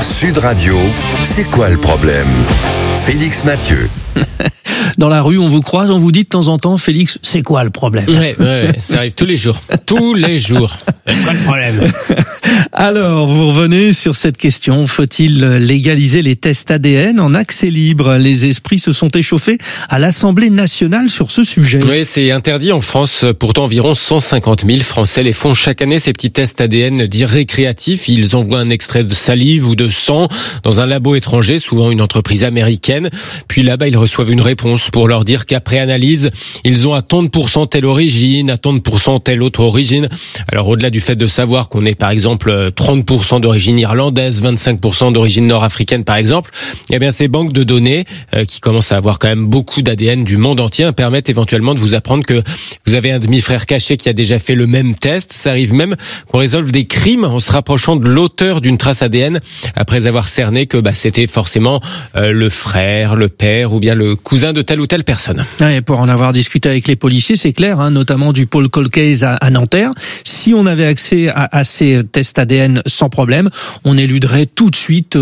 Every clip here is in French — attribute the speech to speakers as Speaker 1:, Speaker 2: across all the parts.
Speaker 1: Sud Radio, c'est quoi le problème? Félix Mathieu.
Speaker 2: Dans la rue, on vous croise, on vous dit de temps en temps, Félix, c'est quoi le problème?
Speaker 3: Ouais, ça arrive tous les jours. Tous les jours. C'est quoi le problème?
Speaker 2: Alors, vous revenez sur cette question. Faut-il légaliser les tests ADN en accès libre? Les esprits se sont échauffés à l'Assemblée nationale sur ce sujet.
Speaker 3: Oui, c'est interdit en France. Pourtant, environ 150 000 Français les font chaque année, ces petits tests ADN dits récréatifs. Ils envoient un extrait de salive ou de sang dans un labo étranger, souvent une entreprise américaine. Puis là-bas, ils reçoivent une réponse pour leur dire qu'après analyse, ils ont à tant de pourcents telle origine, à tant de pourcents telle autre origine. Alors au-delà du fait de savoir qu'on est par exemple 30% d'origine irlandaise, 25% d'origine nord-africaine par exemple, eh bien ces banques de données qui commencent à avoir quand même beaucoup d'ADN du monde entier permettent éventuellement de vous apprendre que vous avez un demi-frère caché qui a déjà fait le même test. Ça arrive même qu'on résolve des crimes en se rapprochant de l'auteur d'une trace ADN après avoir cerné que c'était forcément le frère, le père ou bien le cousin de telle ou telle personne.
Speaker 2: Ouais, pour en avoir discuté avec les policiers, c'est clair, notamment du pôle Cold Case à Nanterre. Si on avait accès à ces tests ADN sans problème, on éluderait tout de suite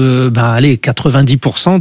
Speaker 2: 90%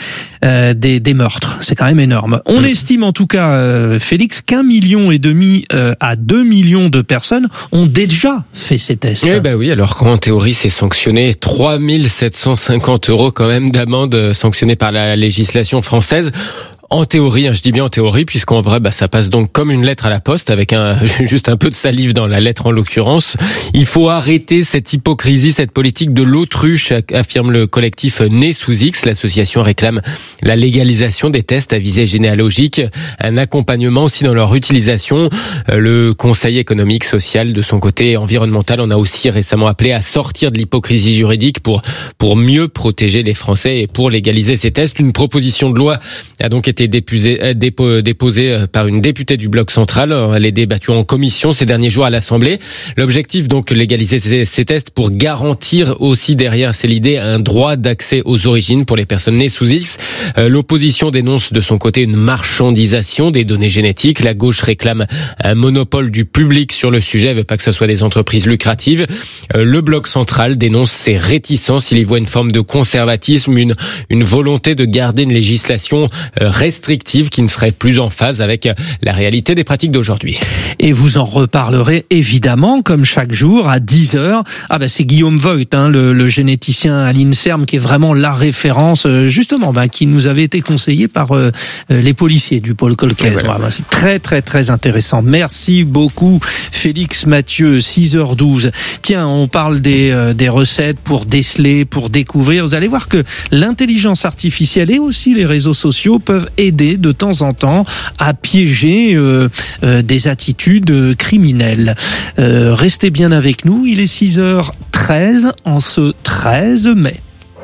Speaker 2: des meurtres. C'est quand même énorme. On estime en tout cas, Félix, qu'1,5 million à 2 millions de personnes ont déjà fait ces tests.
Speaker 3: Oui, alors qu'en théorie c'est sanctionné 3 750 € quand même d'amende sanctionnée par la législation française. En théorie, je dis bien en théorie, puisqu'en vrai, ça passe donc comme une lettre à la poste, avec juste un peu de salive dans la lettre en l'occurrence. Il faut arrêter cette hypocrisie, cette politique de l'autruche, affirme le collectif Né sous X. L'association réclame la légalisation des tests à visée généalogique, un accompagnement aussi dans leur utilisation. Le Conseil économique, social, de son côté environnemental, on a aussi récemment appelé à sortir de l'hypocrisie juridique pour mieux protéger les Français et pour légaliser ces tests. Une proposition de loi a donc été déposée par une députée du Bloc central. Elle est débattue en commission ces derniers jours à l'Assemblée. L'objectif, donc, légaliser ces tests pour garantir aussi derrière, c'est l'idée, un droit d'accès aux origines pour les personnes nées sous X. L'opposition dénonce de son côté une marchandisation des données génétiques. La gauche réclame un monopole du public sur le sujet. Elle veut pas que ce soit des entreprises lucratives. Le Bloc central dénonce ses réticences. Il y voit une forme de conservatisme, une volonté de garder une législation restrictive qui ne serait plus en phase avec la réalité des pratiques d'aujourd'hui.
Speaker 2: Et vous en reparlerez évidemment, comme chaque jour, à 10h. C'est Guillaume Voigt, le généticien à l'INSERM, qui est vraiment la référence, justement, qui nous avait été conseillé par les policiers du pôle Cold Case. Voilà. C'est très, très, très intéressant. Merci beaucoup, Félix Mathieu, 6h12. Tiens, on parle des recettes pour déceler, pour découvrir. Vous allez voir que l'intelligence artificielle et aussi les réseaux sociaux peuvent aider de temps en temps à piéger des attitudes criminelles. Restez bien avec nous, il est 6h13 en ce 13 mai.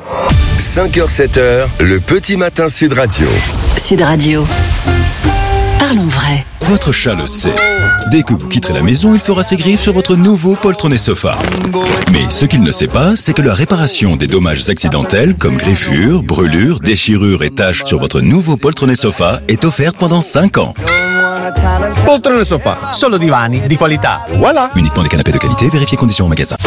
Speaker 1: 5h-7h, le petit matin Sud Radio.
Speaker 4: Sud Radio. Parlons vrai.
Speaker 5: Votre chat le sait. Dès que vous quitterez la maison, il fera ses griffes sur votre nouveau poltronné sofa. Mais ce qu'il ne sait pas, c'est que la réparation des dommages accidentels, comme griffures, brûlures, déchirures et taches sur votre nouveau poltronné sofa est offerte pendant 5 ans.
Speaker 6: Poltrone Sofa, solo divani di qualità. Voilà.
Speaker 5: Uniquement des canapés de qualité, vérifiez conditions au magasin.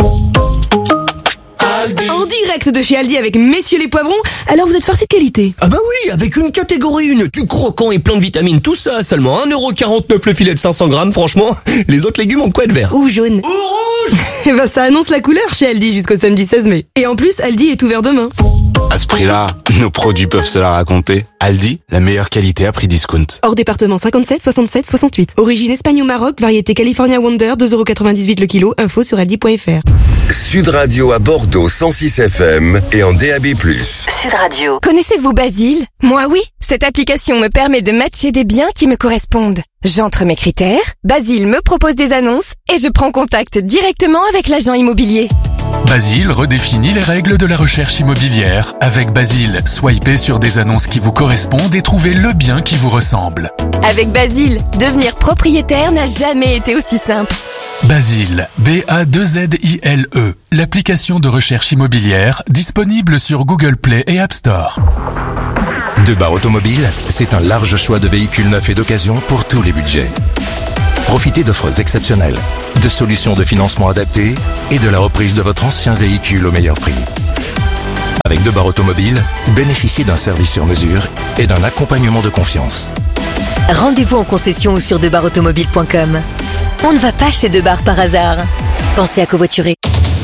Speaker 7: En direct de chez Aldi avec Messieurs les Poivrons. Alors vous êtes farci de qualité?
Speaker 8: Ah oui, avec une catégorie 1, du croquant et plein de vitamines, tout ça, seulement 1,49€ le filet de 500 grammes, franchement, les autres légumes ont de quoi être verts.
Speaker 7: Ou jaune.
Speaker 8: Ou rouge.
Speaker 7: Ça annonce la couleur chez Aldi jusqu'au samedi 16 mai. Et en plus, Aldi est ouvert demain.
Speaker 9: À ce prix-là, nos produits peuvent se la raconter. Aldi, la meilleure qualité à prix discount.
Speaker 7: Hors département 57, 67, 68. Origine Espagne ou Maroc, variété California Wonder, 2,98€ le kilo. Info sur aldi.fr.
Speaker 1: Sud Radio à Bordeaux, 106 FM et en DAB+.
Speaker 4: Sud Radio.
Speaker 10: Connaissez-vous Basile? Moi oui. Cette application me permet de matcher des biens qui me correspondent. J'entre mes critères, Basile me propose des annonces et je prends contact directement avec l'agent immobilier.
Speaker 11: Basile redéfinit les règles de la recherche immobilière. Avec Basile, swipez sur des annonces qui vous correspondent et trouvez le bien qui vous ressemble.
Speaker 10: Avec Basile, devenir propriétaire n'a jamais été aussi simple.
Speaker 11: Basile, B-A-2-Z-I-L-E, l'application de recherche immobilière disponible sur Google Play et App Store.
Speaker 12: Debar Automobile, c'est un large choix de véhicules neufs et d'occasion pour tous les budgets. Profitez d'offres exceptionnelles, de solutions de financement adaptées et de la reprise de votre ancien véhicule au meilleur prix. Avec Debar Automobile, bénéficiez d'un service sur mesure et d'un accompagnement de confiance.
Speaker 13: Rendez-vous en concession ou sur debarautomobile.com. On ne va pas chez Debar par hasard. Pensez à covoiturer.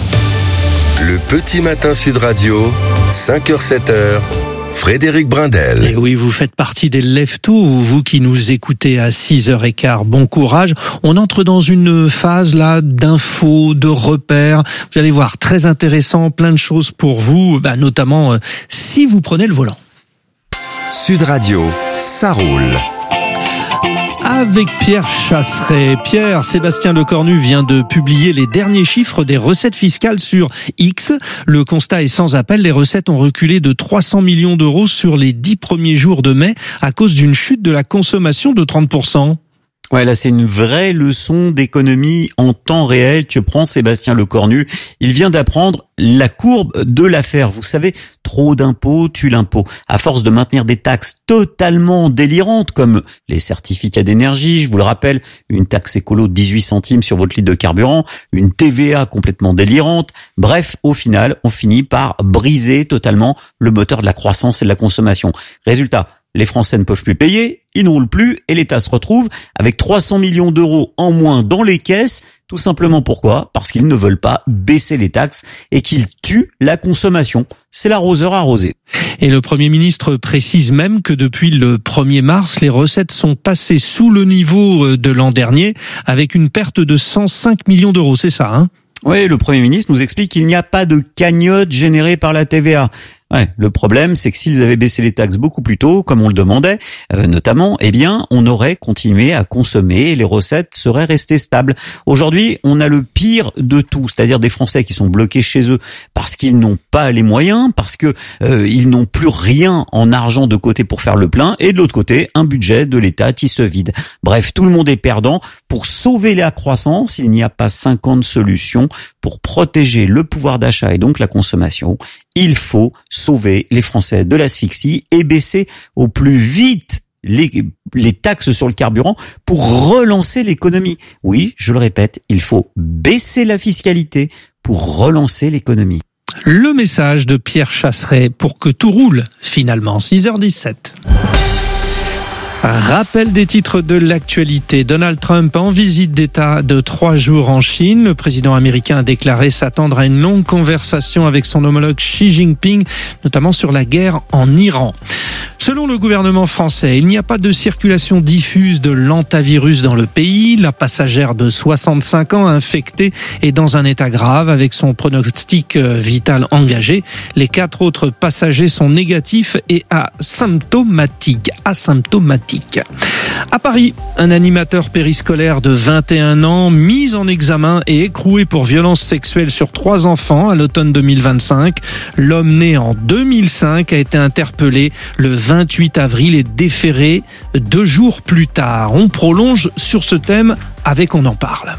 Speaker 1: Le petit matin Sud Radio, 5h-7h, Frédéric Brindel.
Speaker 2: Et oui, vous faites partie des lève-tôt, vous qui nous écoutez à 6h15. Bon courage. On entre dans une phase là d'infos, de repères. Vous allez voir, très intéressant, plein de choses pour vous, notamment si vous prenez le volant.
Speaker 1: Sud Radio, ça roule.
Speaker 2: Avec Pierre Chasseret. Pierre, Sébastien Lecornu vient de publier les derniers chiffres des recettes fiscales sur X. Le constat est sans appel. Les recettes ont reculé de 300 millions d'euros sur les 10 premiers jours de mai à cause d'une chute de la consommation de 30%.
Speaker 14: Ouais, là, c'est une vraie leçon d'économie en temps réel. Tu prends Sébastien Lecornu. Il vient d'apprendre la courbe de l'affaire. Vous savez, trop d'impôts tue l'impôt. À force de maintenir des taxes totalement délirantes, comme les certificats d'énergie, je vous le rappelle, une taxe écolo de 18 centimes sur votre litre de carburant, une TVA complètement délirante. Bref, au final, on finit par briser totalement le moteur de la croissance et de la consommation. Résultat, les Français ne peuvent plus payer, ils ne roulent plus et l'État se retrouve avec 300 millions d'euros en moins dans les caisses. Tout simplement pourquoi ? Parce qu'ils ne veulent pas baisser les taxes et qu'ils tuent la consommation. C'est l'arroseur arrosé.
Speaker 2: Et le Premier ministre précise même que depuis le 1er mars, les recettes sont passées sous le niveau de l'an dernier avec une perte de 105 millions d'euros. C'est ça, hein ?
Speaker 14: Oui, le Premier ministre nous explique qu'il n'y a pas de cagnotte générée par la TVA. Ouais, le problème, c'est que s'ils avaient baissé les taxes beaucoup plus tôt, comme on le demandait, notamment, eh bien, on aurait continué à consommer et les recettes seraient restées stables. Aujourd'hui, on a le pire de tout, c'est-à-dire des Français qui sont bloqués chez eux parce qu'ils n'ont pas les moyens, parce que ils n'ont plus rien en argent de côté pour faire le plein, et de l'autre côté, un budget de l'État qui se vide. Bref, tout le monde est perdant. Pour sauver la croissance, il n'y a pas 50 solutions pour protéger le pouvoir d'achat et donc la consommation. Il faut sauver les Français de l'asphyxie et baisser au plus vite les taxes sur le carburant pour relancer l'économie. Oui, je le répète, il faut baisser la fiscalité pour relancer l'économie.
Speaker 2: Le message de Pierre Chasseret pour que tout roule finalement. 6h17. Rappel des titres de l'actualité. Donald Trump en visite d'État de 3 jours en Chine. Le président américain a déclaré s'attendre à une longue conversation avec son homologue Xi Jinping, notamment sur la guerre en Iran. Selon le gouvernement français, il n'y a pas de circulation diffuse de l'hantavirus dans le pays. La passagère de 65 ans infectée est dans un état grave avec son pronostic vital engagé. Les 4 autres passagers sont négatifs et asymptomatiques. À Paris, un animateur périscolaire de 21 ans mis en examen et écroué pour violence sexuelle sur 3 enfants à l'automne 2025. L'homme né en 2005 a été interpellé le 28 avril et déféré 2 jours plus tard. On prolonge sur ce thème avec On en parle.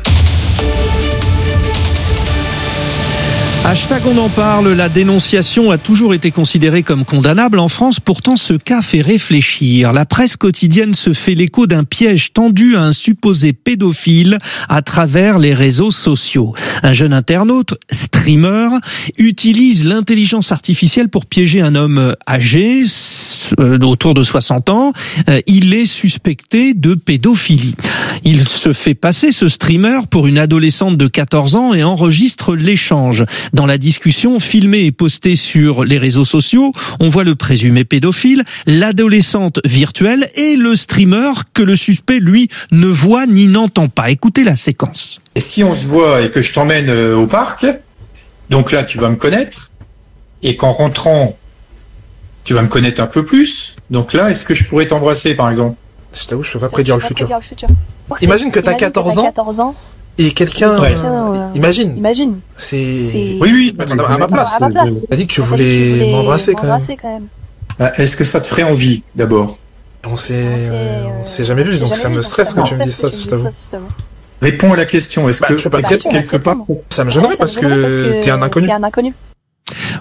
Speaker 2: Hashtag On en parle, la dénonciation a toujours été considérée comme condamnable en France, pourtant ce cas fait réfléchir. La presse quotidienne se fait l'écho d'un piège tendu à un supposé pédophile à travers les réseaux sociaux. Un jeune internaute, streamer, utilise l'intelligence artificielle pour piéger un homme âgé, autour de 60 ans. Il est suspecté de pédophilie. Il se fait passer, ce streamer, pour une adolescente de 14 ans et enregistre l'échange. Dans la discussion filmée et postée sur les réseaux sociaux, on voit le présumé pédophile, l'adolescente virtuelle et le streamer que le suspect, lui, ne voit ni n'entend pas. Écoutez la séquence.
Speaker 15: Et si on se voit et que je t'emmène au parc, donc là, tu vas me connaître, et qu'en rentrant, tu vas me connaître un peu plus, donc là, est-ce que je pourrais t'embrasser, par exemple ?
Speaker 16: Je t'avoue, je peux pas prédire le futur. Imagine que t'as 14 ans. Et quelqu'un, imagine. C'est.
Speaker 15: Oui.
Speaker 16: À ma place. T'as dit que tu voulais m'embrasser quand même.
Speaker 15: Est-ce que ça te ferait envie, d'abord?
Speaker 16: On s'est jamais vu, donc ça me stresse quand tu me dis ça, je t'avoue.
Speaker 15: Réponds à la question. Est-ce que quelque part,
Speaker 16: ça me gênerait parce que t'es un inconnu.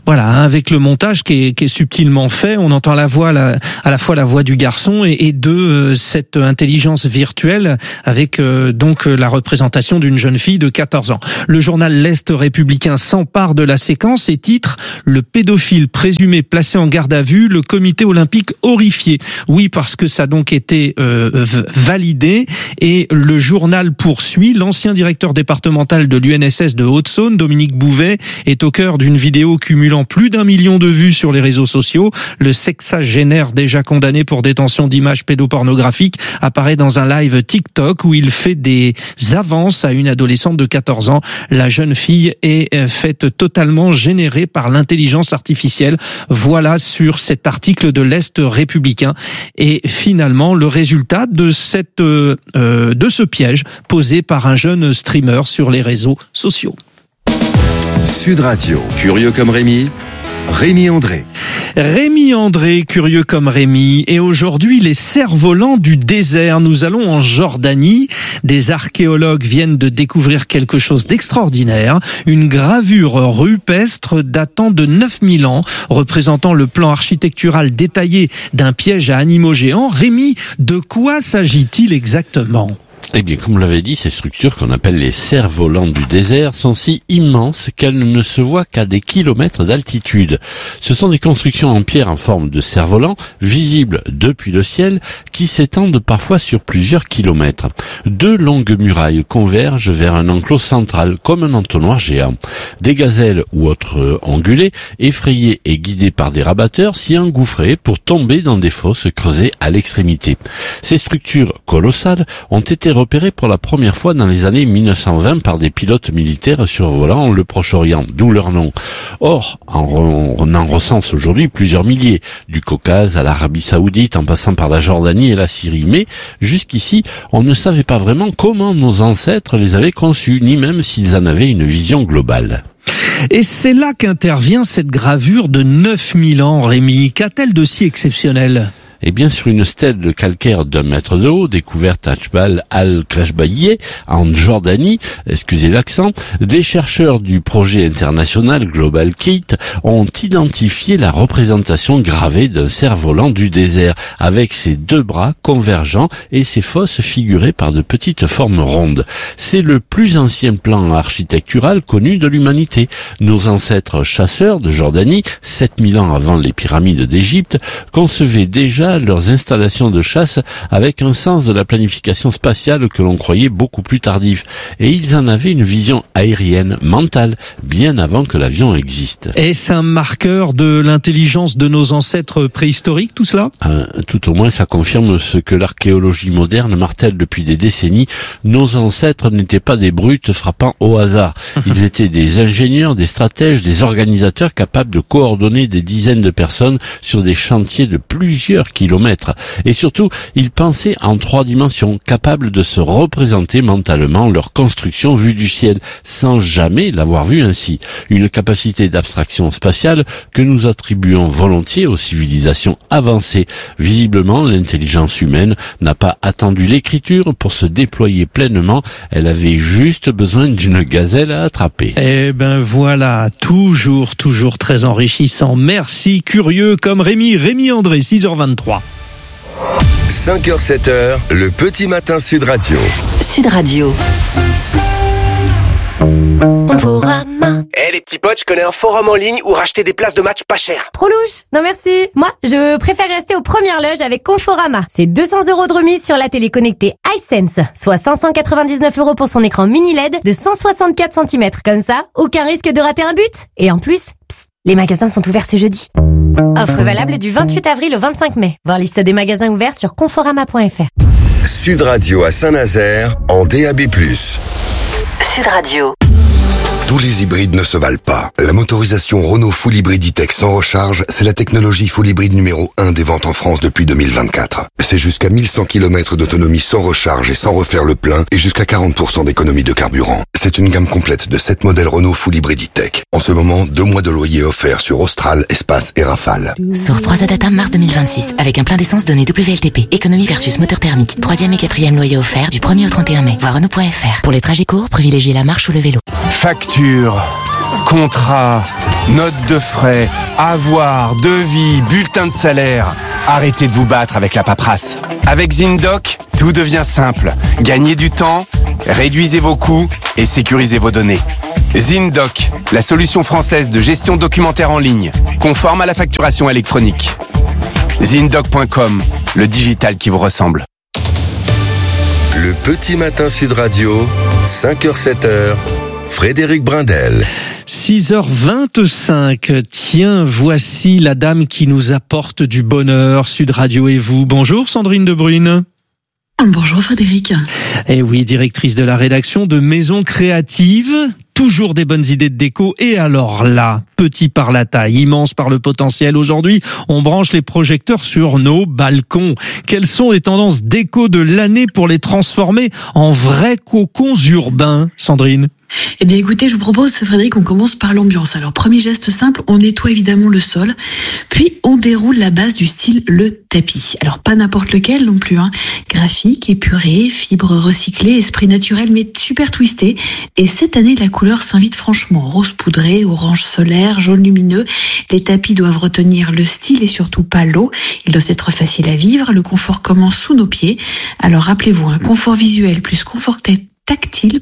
Speaker 2: Voilà, avec le montage qui est subtilement fait, on entend à la fois la voix du garçon et de cette intelligence virtuelle avec donc la représentation d'une jeune fille de 14 ans. Le journal L'Est républicain s'empare de la séquence et titre « Le pédophile présumé placé en garde à vue, le comité olympique horrifié ». Oui, parce que ça a donc été validé et le journal poursuit. L'ancien directeur départemental de l'UNSS de Haute-Saône, Dominique Bouvet, est au cœur d'une vidéo cumulant plus d'1 million de vues sur les réseaux sociaux. Le sexagénaire déjà condamné pour détention d'images pédopornographiques apparaît dans un live TikTok où il fait des avances à une adolescente de 14 ans. La jeune fille est faite totalement générée par l'intelligence artificielle. Voilà sur cet article de l'Est républicain. Et finalement, le résultat de ce piège posé par un jeune streamer sur les réseaux sociaux.
Speaker 1: Sud Radio, curieux comme Rémi, Rémi André.
Speaker 2: Rémi André, curieux comme Rémi. Et aujourd'hui, les cerfs-volants du désert. Nous allons en Jordanie. Des archéologues viennent de découvrir quelque chose d'extraordinaire. Une gravure rupestre datant de 9000 ans, représentant le plan architectural détaillé d'un piège à animaux géants. Rémi, de quoi s'agit-il exactement ?
Speaker 17: Eh bien, comme vous l'avez dit, ces structures qu'on appelle les cerfs-volants du désert sont si immenses qu'elles ne se voient qu'à des kilomètres d'altitude. Ce sont des constructions en pierre en forme de cerfs-volants, visibles depuis le ciel, qui s'étendent parfois sur plusieurs kilomètres. 2 longues murailles convergent vers un enclos central, comme un entonnoir géant. Des gazelles ou autres ongulés, effrayés et guidés par des rabatteurs, s'y engouffraient pour tomber dans des fosses creusées à l'extrémité. Ces structures colossales ont été repéré pour la première fois dans les années 1920 par des pilotes militaires survolant le Proche-Orient, d'où leur nom. Or, on en recense aujourd'hui plusieurs milliers, du Caucase à l'Arabie Saoudite en passant par la Jordanie et la Syrie. Mais jusqu'ici, on ne savait pas vraiment comment nos ancêtres les avaient conçus, ni même s'ils en avaient une vision globale.
Speaker 2: Et c'est là qu'intervient cette gravure de 9000 ans, Rémi. Qu'a-t-elle de si exceptionnel ?
Speaker 17: Eh bien, sur une stèle de calcaire d'1 mètre de haut, découverte à Jbal al-Krashbaïeh, en Jordanie, excusez l'accent, des chercheurs du projet international Global Kite ont identifié la représentation gravée d'un cerf-volant du désert, avec ses 2 bras convergents et ses fosses figurées par de petites formes rondes. C'est le plus ancien plan architectural connu de l'humanité. Nos ancêtres chasseurs de Jordanie, 7000 ans avant les pyramides d'Égypte, concevaient déjà leurs installations de chasse avec un sens de la planification spatiale que l'on croyait beaucoup plus tardif. Et ils en avaient une vision aérienne, mentale, bien avant que l'avion existe.
Speaker 2: Est-ce un marqueur de l'intelligence de nos ancêtres préhistoriques, tout cela ?
Speaker 17: Tout au moins, ça confirme ce que l'archéologie moderne martèle depuis des décennies. Nos ancêtres n'étaient pas des brutes frappant au hasard. Ils étaient des ingénieurs, des stratèges, des organisateurs capables de coordonner des dizaines de personnes sur des chantiers de plusieurs kilomètres. Et surtout, ils pensaient en 3 dimensions, capables de se représenter mentalement leur construction vue du ciel, sans jamais l'avoir vue ainsi. Une capacité d'abstraction spatiale que nous attribuons volontiers aux civilisations avancées. Visiblement, l'intelligence humaine n'a pas attendu l'écriture pour se déployer pleinement. Elle avait juste besoin d'une gazelle à attraper.
Speaker 2: Eh ben voilà, toujours très enrichissant. Merci, curieux comme Rémi André, 6h23.
Speaker 1: 5h, 7h, le petit matin Sud Radio.
Speaker 4: Sud Radio.
Speaker 18: Conforama. Les petits potes, je connais un forum en ligne où racheter des places de match pas cher.
Speaker 10: Trop louche. Non merci. Moi, je préfère rester aux premières loges avec Conforama. C'est 200 € de remise sur la télé connectée iSense, soit 599 € pour son écran mini LED de 164 cm. Comme ça, aucun risque de rater un but. Et en plus, les magasins sont ouverts ce jeudi. Offre valable du 28 avril au 25 mai. Voir liste des magasins ouverts sur conforama.fr.
Speaker 1: Sud Radio à Saint-Nazaire en DAB+.
Speaker 4: Sud Radio.
Speaker 1: Tous les hybrides ne se valent pas. La motorisation Renault Full Hybrid E-Tech sans recharge, c'est la technologie Full Hybrid numéro 1 des ventes en France depuis 2024. C'est jusqu'à 1100 km d'autonomie sans recharge et sans refaire le plein et jusqu'à 40% d'économie de carburant. C'est une gamme complète de 7 modèles Renault Full Hybrid E-Tech. En ce moment, 2 mois de loyer offerts sur Austral, Espace et Rafale.
Speaker 19: Source 3 Adata mars 2026 avec un plein d'essence donné WLTP. Économie versus moteur thermique. 3e et 4e loyer offert du 1er au 31 mai. Voir Renault.fr. Pour les trajets courts, privilégiez la marche ou le vélo.
Speaker 20: Facture, contrat,
Speaker 9: Notes de frais, avoirs, devis, bulletins de salaire. Arrêtez de vous battre avec la paperasse. Avec ZinDoc, tout devient simple. Gagnez du temps, réduisez vos coûts et sécurisez vos données. ZinDoc, la solution française de gestion documentaire en ligne, conforme à la facturation électronique. ZinDoc.com, le digital qui vous ressemble.
Speaker 1: Le petit matin Sud Radio, 5h-7h, Frédéric Brindel.
Speaker 2: 6h25. Tiens, voici la dame qui nous apporte du bonheur. Sud Radio et vous. Bonjour Sandrine Debrune.
Speaker 20: Bonjour Frédéric.
Speaker 2: Eh oui, directrice de la rédaction de Maison Créative. Toujours des bonnes idées de déco. Et alors là, petit par la taille, immense par le potentiel. Aujourd'hui, on branche les projecteurs sur nos balcons. Quelles sont les tendances déco de l'année pour les transformer en vrais cocons urbains, Sandrine ?
Speaker 20: Eh bien écoutez, je vous propose, Frédéric, on commence par l'ambiance. Alors premier geste simple, on nettoie évidemment le sol, puis on déroule la base du style le tapis. Alors pas n'importe lequel non plus, graphique, épuré, fibres recyclées, esprit naturel mais super twisté. Et cette année, la couleur s'invite franchement. Rose poudré, orange solaire, jaune lumineux. Les tapis doivent retenir le style et surtout pas l'eau. Ils doivent être faciles à vivre. Le confort commence sous nos pieds. Alors rappelez-vous, un confort visuel plus confort tactile,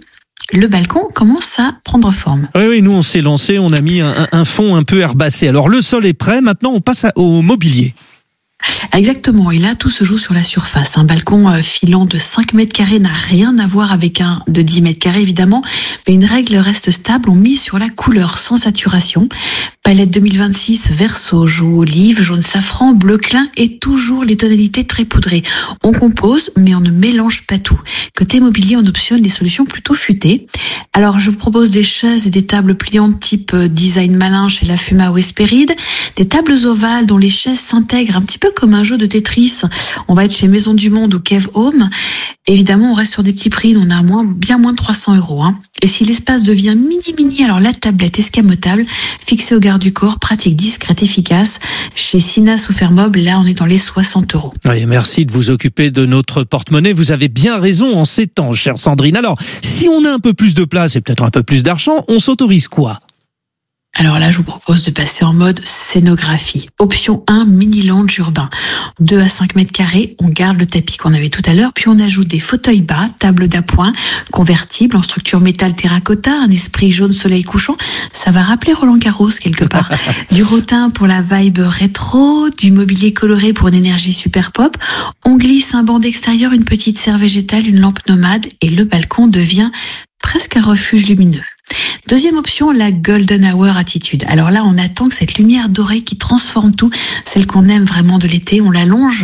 Speaker 20: le balcon commence à prendre forme.
Speaker 2: Oui, nous on s'est lancé, on a mis un fond un peu herbacé. Alors le sol est prêt, maintenant on passe au mobilier.
Speaker 20: Exactement, et là tout se joue sur la surface. Un balcon filant de 5 mètres carrés n'a rien à voir avec un de 10 mètres carrés évidemment, mais une règle reste stable, on mise sur la couleur sans saturation. Palette 2026, verso, jaune olive, jaune safran, bleu clin et toujours les tonalités très poudrées. On compose, mais on ne mélange pas tout. Côté mobilier, on optionne des solutions plutôt futées. Alors, je vous propose des chaises et des tables pliantes type design malin chez La Fuma ou Hespéride, des tables ovales dont les chaises s'intègrent un petit peu comme un jeu de Tetris. On va être chez Maison du Monde ou Kev Home. Évidemment, on reste sur des petits prix, on a bien moins de 300 €. Et si l'espace devient mini, alors la tablette escamotable, fixée au garde du corps, pratique, discrète, efficace. Chez Sinas ou Fermob, là, on est dans les 60 €.
Speaker 2: Oui, merci de vous occuper de notre porte-monnaie. Vous avez bien raison en ces temps, chère Sandrine. Alors, si on a un peu plus de place et peut-être un peu plus d'argent, on s'autorise quoi ?
Speaker 20: Alors là, je vous propose de passer en mode scénographie. Option 1, mini lounge urbain. 2 à 5 mètres carrés, on garde le tapis qu'on avait tout à l'heure, puis on ajoute des fauteuils bas, table d'appoint, convertible en structure métal terracotta, un esprit jaune soleil couchant. Ça va rappeler Roland Garros quelque part. Du rotin pour la vibe rétro, du mobilier coloré pour une énergie super pop. On glisse un banc d'extérieur, une petite serre végétale, une lampe nomade et le balcon devient presque un refuge lumineux. Deuxième option, la golden hour attitude. Alors là, on attend que cette lumière dorée qui transforme tout, celle qu'on aime vraiment de l'été, on l'allonge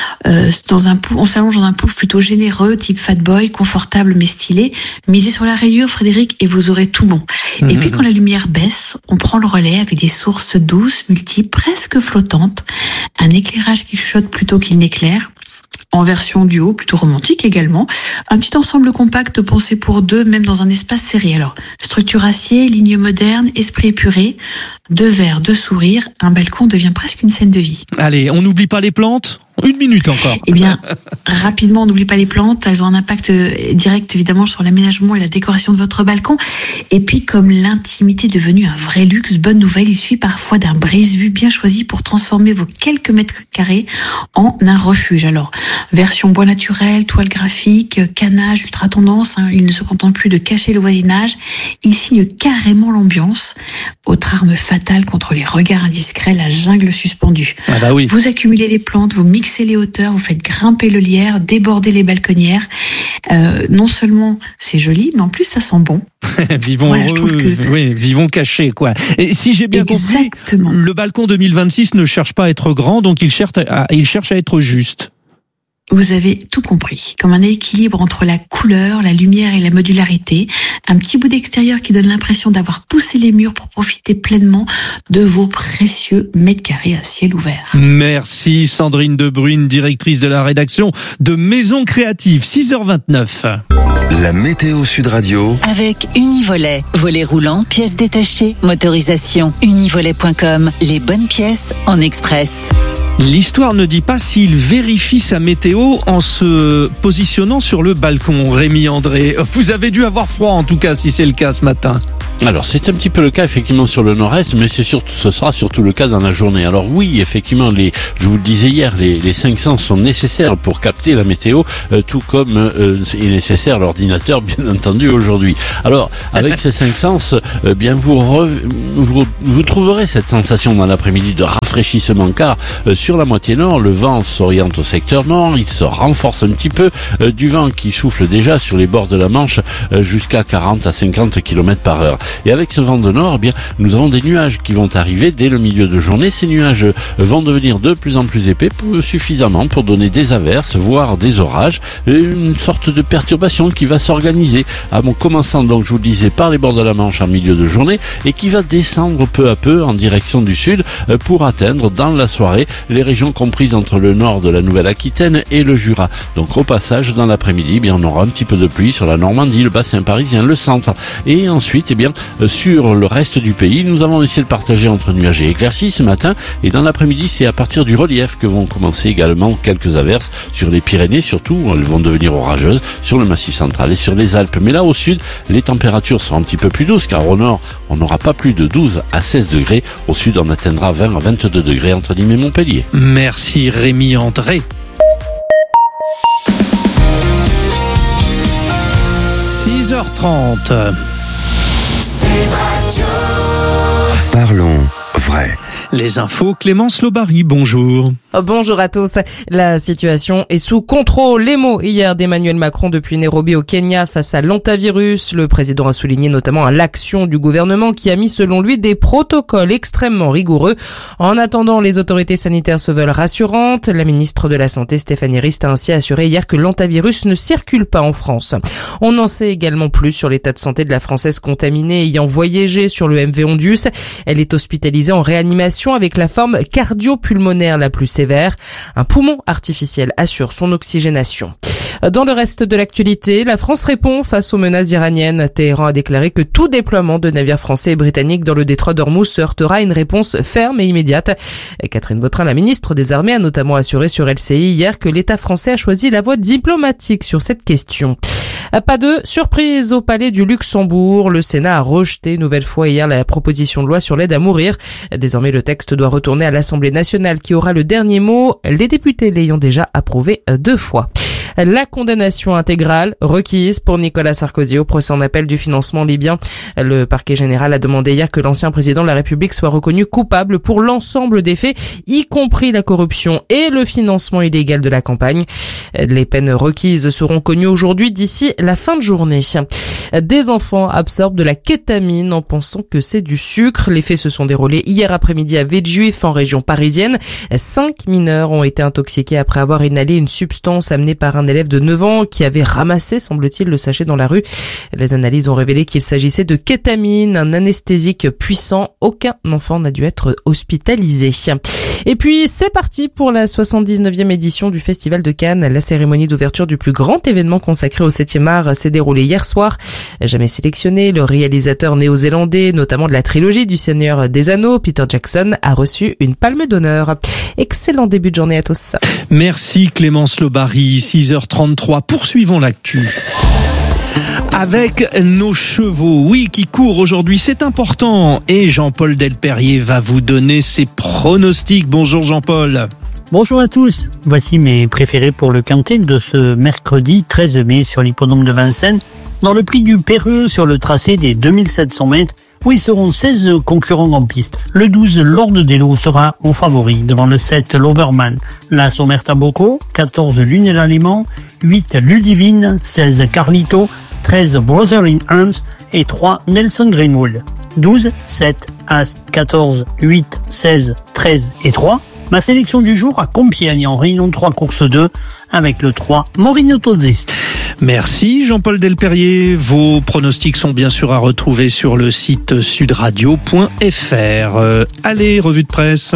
Speaker 20: on s'allonge dans un pouf plutôt généreux, type fat boy, confortable mais stylé. Misez sur la rayure, Frédéric, et vous aurez tout bon. Et puis quand la lumière baisse, on prend le relais avec des sources douces, multiples, presque flottantes, un éclairage qui chuchote plutôt qu'il n'éclaire. En version duo, plutôt romantique également. Un petit ensemble compact pensé pour deux, même dans un espace serré. Alors, structure acier, ligne moderne, esprit épuré, 2 verres, 2 sourires, un balcon devient presque une scène de vie.
Speaker 2: Allez, on n'oublie pas les plantes ? 1 minute encore.
Speaker 20: Eh bien, rapidement, on n'oublie pas les plantes. Elles ont un impact direct, évidemment, sur l'aménagement et la décoration de votre balcon. Et puis, comme l'intimité est devenue un vrai luxe, bonne nouvelle, il suffit parfois d'un brise-vue bien choisi pour transformer vos quelques mètres carrés en un refuge. Alors, version bois naturel, toile graphique, canage, ultra tendance. Il ne se contente plus de cacher le voisinage. Il signe carrément l'ambiance. Autre arme fatale contre les regards indiscrets, la jungle suspendue.
Speaker 2: Ah bah oui.
Speaker 20: Vous accumulez les plantes, vous mixez les hauteurs, vous faites grimper le lierre, déborder les balconnières. Non seulement c'est joli, mais en plus ça sent bon.
Speaker 2: Vivons heureux, oui, vivons cachés, quoi. Et si j'ai bien compris, le balcon 2026 ne cherche pas à être grand, donc il cherche à être juste.
Speaker 20: Vous avez tout compris. Comme un équilibre entre la couleur, la lumière et la modularité. Un petit bout d'extérieur qui donne l'impression d'avoir poussé les murs pour profiter pleinement de vos précieux mètres carrés à ciel ouvert.
Speaker 2: Merci Sandrine Debrune, directrice de la rédaction de Maison Créative. 6h29.
Speaker 1: La météo Sud Radio.
Speaker 13: Avec Univolet. Volet roulant, pièces détachées, motorisation. Univolet.com. Les bonnes pièces en express.
Speaker 2: L'histoire ne dit pas s'il vérifie sa météo en se positionnant sur le balcon. Rémi André, vous avez dû avoir froid en tout cas si c'est le cas ce matin.
Speaker 17: Alors c'est un petit peu le cas effectivement sur le nord-est, mais ce sera surtout le cas dans la journée. Alors oui, effectivement, je vous le disais hier, les 5 sens sont nécessaires pour capter la météo, tout comme est nécessaire l'ordinateur, bien entendu, aujourd'hui. Alors avec ces 5 sens, bien vous trouverez cette sensation dans l'après-midi de rafraîchissement, car sur la moitié nord, le vent s'oriente au secteur nord, il se renforce un petit peu, du vent qui souffle déjà sur les bords de la Manche jusqu'à 40 à 50 km par heure. Et avec ce vent de nord, eh bien, nous avons des nuages qui vont arriver dès le milieu de journée. Ces nuages vont devenir de plus en plus épais, suffisamment pour donner des averses, voire des orages, une sorte de perturbation qui va s'organiser, commençant donc, je vous le disais, par les bords de la Manche en milieu de journée, et qui va descendre peu à peu en direction du sud pour atteindre dans la soirée les régions comprises entre le nord de la Nouvelle-Aquitaine et le Jura. Donc au passage, dans l'après-midi, eh bien, on aura un petit peu de pluie sur la Normandie, le bassin parisien, le centre. Et ensuite, eh bien, sur le reste du pays, nous avons un ciel partagé entre nuages et éclaircies ce matin. Et dans l'après-midi, c'est à partir du relief que vont commencer également quelques averses sur les Pyrénées, surtout, elles vont devenir orageuses sur le Massif central et sur les Alpes. Mais là, au sud, les températures seront un petit peu plus douces, car au nord, on n'aura pas plus de 12 à 16 degrés. Au sud, on atteindra 20 à 22 degrés entre Nîmes et Montpellier.
Speaker 2: Merci Rémi André. 6h30.
Speaker 1: Parlons vrai.
Speaker 2: Les infos, Clémence Lobary, bonjour.
Speaker 21: Bonjour à tous. La situation est sous contrôle. Les mots hier d'Emmanuel Macron depuis Nairobi au Kenya face à l'hantavirus. Le président a souligné notamment l'action du gouvernement qui a mis selon lui des protocoles extrêmement rigoureux. En attendant, les autorités sanitaires se veulent rassurantes. La ministre de la Santé, Stéphanie Rist, a ainsi assuré hier que l'hantavirus ne circule pas en France. On en sait également plus sur l'état de santé de la Française contaminée ayant voyagé sur le MV Ondius. Elle est hospitalisée en réanimation avec la forme cardio-pulmonaire la plus sévère. Un poumon artificiel assure son oxygénation. Dans le reste de l'actualité, la France répond face aux menaces iraniennes. Téhéran a déclaré que tout déploiement de navires français et britanniques dans le détroit d'Ormuz se heurtera à une réponse ferme et immédiate. Catherine Vautrin, la ministre des Armées, a notamment assuré sur LCI hier que l'État français a choisi la voie diplomatique sur cette question. Pas de surprise au Palais du Luxembourg. Le Sénat a rejeté une nouvelle fois hier la proposition de loi sur l'aide à mourir. Désormais, le texte doit retourner à l'Assemblée nationale qui aura le dernier mot, les députés l'ayant déjà approuvé 2 fois. La condamnation intégrale requise pour Nicolas Sarkozy au procès en appel du financement libyen. Le parquet général a demandé hier que l'ancien président de la République soit reconnu coupable pour l'ensemble des faits, y compris la corruption et le financement illégal de la campagne. Les peines requises seront connues aujourd'hui d'ici la fin de journée. Des enfants absorbent de la kétamine en pensant que c'est du sucre. Les faits se sont déroulés hier après-midi à Villejuif en région parisienne. 5 mineurs ont été intoxiqués après avoir inhalé une substance amenée par un élève de 9 ans qui avait ramassé, semble-t-il, le sachet dans la rue. Les analyses ont révélé qu'il s'agissait de kétamine, un anesthésique puissant. Aucun enfant n'a dû être hospitalisé. Et puis, c'est parti pour la 79e édition du Festival de Cannes. La cérémonie d'ouverture du plus grand événement consacré au 7e art s'est déroulée hier soir. Jamais sélectionné, le réalisateur néo-zélandais, notamment de la trilogie du Seigneur des Anneaux, Peter Jackson, a reçu une palme d'honneur. Excellent début de journée à tous.
Speaker 2: Merci Clémence Lobary, 6h33. Poursuivons l'actu. Avec nos chevaux, oui, qui courent aujourd'hui, c'est important. Et Jean-Paul Delperrier va vous donner ses pronostics. Bonjour Jean-Paul.
Speaker 22: Bonjour à tous. Voici mes préférés pour le quintet de ce mercredi 13 mai sur l'hippodrome de Vincennes. Dans le prix du Péreux sur le tracé des 2700 mètres, où ils seront 16 concurrents en piste. Le 12, Lord des Lots sera en favori devant le 7, L'Overman. La Somerta Bocco, 14, Lune et l'Aliment, 8, Ludivine, 16, Carlito, 13, Brother in Arms et 3, Nelson Greenwood. 12, 7, As, 14, 8, 16, 13 et 3. Ma sélection du jour à Compiègne en Réunion 3 course 2 avec le 3, Morino Todis.
Speaker 2: Merci Jean-Paul Delperrier. Vos pronostics sont bien sûr à retrouver sur le site sudradio.fr. Allez, revue de presse.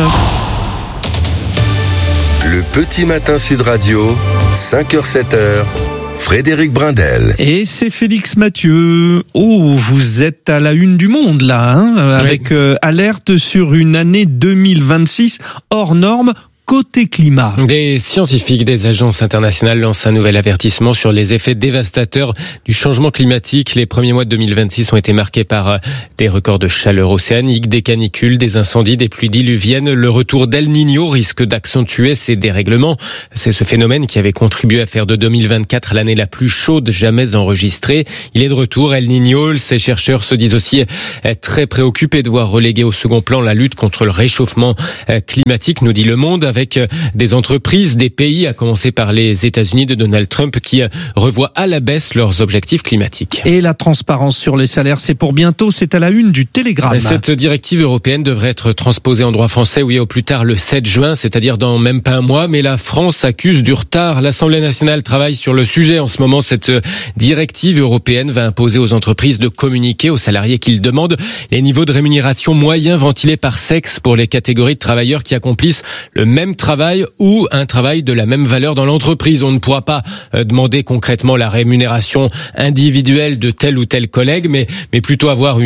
Speaker 1: Le petit matin Sud Radio, 5h-7h. Frédéric Brindel.
Speaker 2: Et c'est Félix Mathieu. Oh, vous êtes à la une du Monde là, avec alerte sur une année 2026 hors norme côté climat.
Speaker 3: Des scientifiques des agences internationales lancent un nouvel avertissement sur les effets dévastateurs du changement climatique. Les premiers mois de 2026 ont été marqués par des records de chaleur océanique, des canicules, des incendies, des pluies diluviennes. Le retour d'El Niño risque d'accentuer ces dérèglements. C'est ce phénomène qui avait contribué à faire de 2024 l'année la plus chaude jamais enregistrée. Il est de retour, El Niño. Ces chercheurs se disent aussi très préoccupés de voir reléguer au second plan la lutte contre le réchauffement climatique, nous dit Le Monde, avec des entreprises, des pays, à commencer par les États-Unis de Donald Trump, qui revoient à la baisse leurs objectifs climatiques.
Speaker 2: Et la transparence sur les salaires, c'est pour bientôt, c'est à la une du Télégramme.
Speaker 3: Cette directive européenne devrait être transposée en droit français, oui, au plus tard le 7 juin, c'est-à-dire dans même pas un mois, mais la France accuse du retard. L'Assemblée nationale travaille sur le sujet. En ce moment, cette directive européenne va imposer aux entreprises de communiquer aux salariés qu'ils demandent les niveaux de rémunération moyens ventilés par sexe pour les catégories de travailleurs qui accomplissent le même travail ou un travail de la même valeur dans l'entreprise. On ne pourra pas demander concrètement la rémunération individuelle de tel ou tel collègue, mais plutôt avoir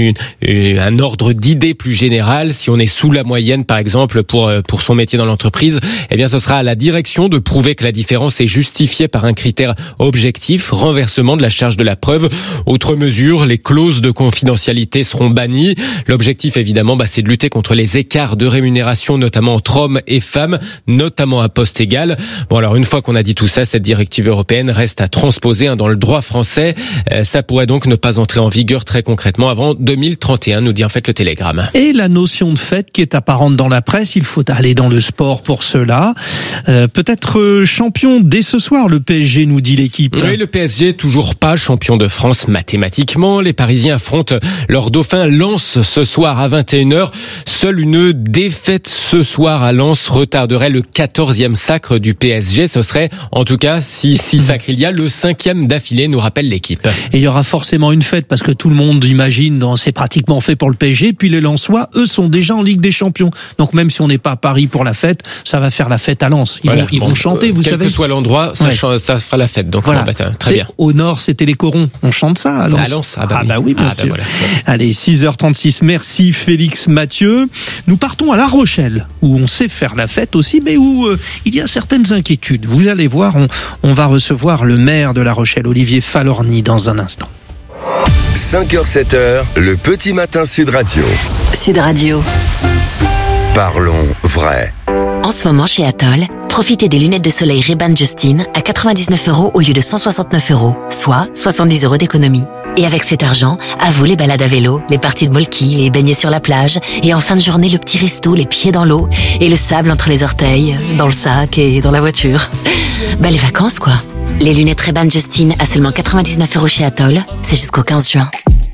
Speaker 3: un ordre d'idées plus général. Si on est sous la moyenne, par exemple, pour son métier dans l'entreprise, eh bien, ce sera à la direction de prouver que la différence est justifiée par un critère objectif, renversement de la charge de la preuve. Autre mesure, les clauses de confidentialité seront bannies. L'objectif, évidemment, c'est de lutter contre les écarts de rémunération, notamment entre hommes et femmes, notamment à poste égal. Bon, alors une fois qu'on a dit tout ça, cette directive européenne reste à transposer dans le droit français. Ça pourrait donc ne pas entrer en vigueur très concrètement avant 2031, nous dit en fait le Télégramme.
Speaker 2: Et la notion de fête qui est apparente dans la presse, il faut aller dans le sport pour cela. Peut-être champion dès ce soir, le PSG, nous dit l'équipe.
Speaker 3: Oui, le PSG, toujours pas champion de France mathématiquement. Les Parisiens affrontent leur dauphin Lens ce soir à 21h. Seule une défaite ce soir à Lens retarderait le 14e sacre du PSG. Ce serait, en tout cas, si sacre il y a, le 5e d'affilée, nous rappelle l'équipe.
Speaker 2: Et il y aura forcément une fête parce que tout le monde imagine, c'est pratiquement fait pour le PSG. Puis les Lensois, eux, sont déjà en Ligue des Champions. Donc même si on n'est pas à Paris pour la fête, ça va faire la fête à Lens. Ils vont chanter, vous savez.
Speaker 3: Quel que soit l'endroit, ça fera la fête. Donc
Speaker 2: voilà.
Speaker 3: Très bien.
Speaker 2: Au nord, c'était les corons. On chante ça à Lens.
Speaker 3: À Lens,
Speaker 2: oui, bien sûr.
Speaker 3: Voilà.
Speaker 2: Allez, 6h36. Merci Félix Mathieu. Nous partons à La Rochelle, où on sait faire la fête aussi, mais où il y a certaines inquiétudes. Vous allez voir, on va recevoir le maire de La Rochelle, Olivier Falorni, dans un instant.
Speaker 1: 5h, 7h, le petit matin Sud Radio.
Speaker 4: Sud Radio.
Speaker 1: Parlons vrai.
Speaker 19: En ce moment, chez Atoll, profitez des lunettes de soleil Ray-Ban Justin à 99 € au lieu de 169 €, soit 70 € d'économie. Et avec cet argent, à vous les balades à vélo, les parties de molki, les baignets sur la plage, et en fin de journée, le petit resto, les pieds dans l'eau, et le sable entre les orteils, dans le sac et dans la voiture. Les vacances, quoi. Les lunettes Ray-Ban Justin à seulement 99 € chez Atoll, c'est jusqu'au 15 juin.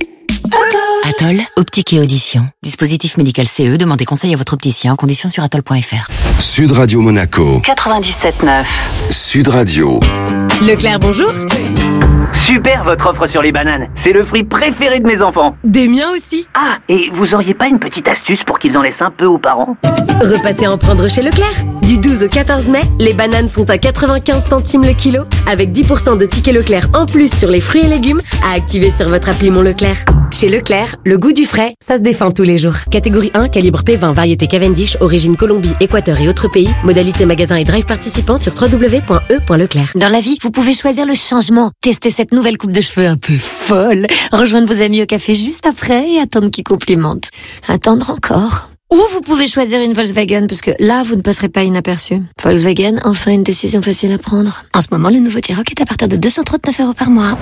Speaker 19: Atoll, optique et audition. Dispositif médical CE, demandez conseil à votre opticien, conditions sur atoll.fr.
Speaker 1: Sud Radio Monaco.
Speaker 4: 97.9.
Speaker 1: Sud Radio.
Speaker 10: Leclerc, bonjour.
Speaker 6: Super votre offre sur les bananes. C'est le fruit préféré de mes enfants.
Speaker 10: Des miens aussi.
Speaker 6: Ah, et vous auriez pas une petite astuce pour qu'ils en laissent un peu aux parents?
Speaker 10: Repassez en prendre chez Leclerc. Du 12 au 14 mai, les bananes sont à 95 centimes le kilo, avec 10% de tickets Leclerc en plus sur les fruits et légumes à activer sur votre appli Mon Leclerc. Chez Leclerc, le goût du frais, ça se défend tous les jours. Catégorie 1, calibre P20, variété Cavendish, origine Colombie, Équateur et autres pays. Modalité magasin et drive participant sur www.e.leclerc.
Speaker 19: Dans la vie, vous pouvez choisir le changement. Tester cette nouvelle coupe de cheveux un peu folle. Rejoindre vos amis au café juste après et attendre qu'ils complimentent. Attendre encore. Ou vous pouvez choisir une Volkswagen, parce que là, vous ne passerez pas inaperçu. Volkswagen, enfin une décision facile à prendre. En ce moment, le nouveau T-Roc est à partir de 239 € par mois.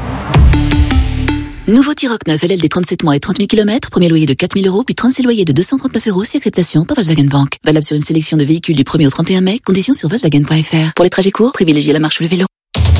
Speaker 23: Nouveau T-Roc 9, LLD 37 mois et 30 000 km, premier loyer de 4 000 €, puis 36 loyers de 239 € si acceptation par Volkswagen Bank. Valable sur une sélection de véhicules du 1er au 31 mai, conditions sur Volkswagen.fr. Pour les trajets courts, privilégiez la marche ou le vélo.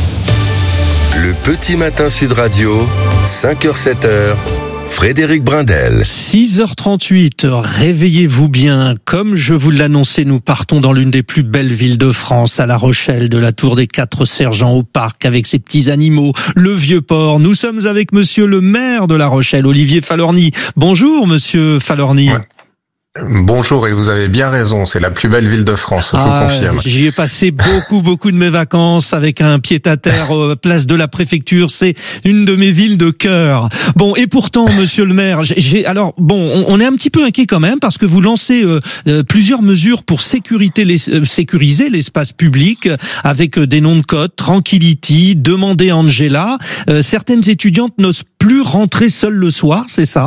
Speaker 1: Le petit matin Sud Radio, 5h, 7h. Frédéric Brindel.
Speaker 2: 6h38, réveillez-vous bien. Comme je vous l'annonçais, nous partons dans l'une des plus belles villes de France, à La Rochelle, de la Tour des 4 Sergents au parc, avec ses petits animaux, le Vieux-Port. Nous sommes avec monsieur le maire de La Rochelle, Olivier Falorni. Bonjour, monsieur Falorni.
Speaker 24: Ouais.
Speaker 5: Bonjour, et vous avez bien raison, c'est la plus belle ville de France, je vous confirme.
Speaker 2: J'y ai passé beaucoup de mes vacances avec un pied-à-terre place de la préfecture, c'est une de mes villes de cœur. Bon, et pourtant, monsieur le maire, on est un petit peu inquiet quand même parce que vous lancez plusieurs mesures pour sécuriser l'espace public avec des noms de code, Tranquility, Demandez Angela. Certaines étudiantes n'osent plus rentrer seules le soir, c'est ça ?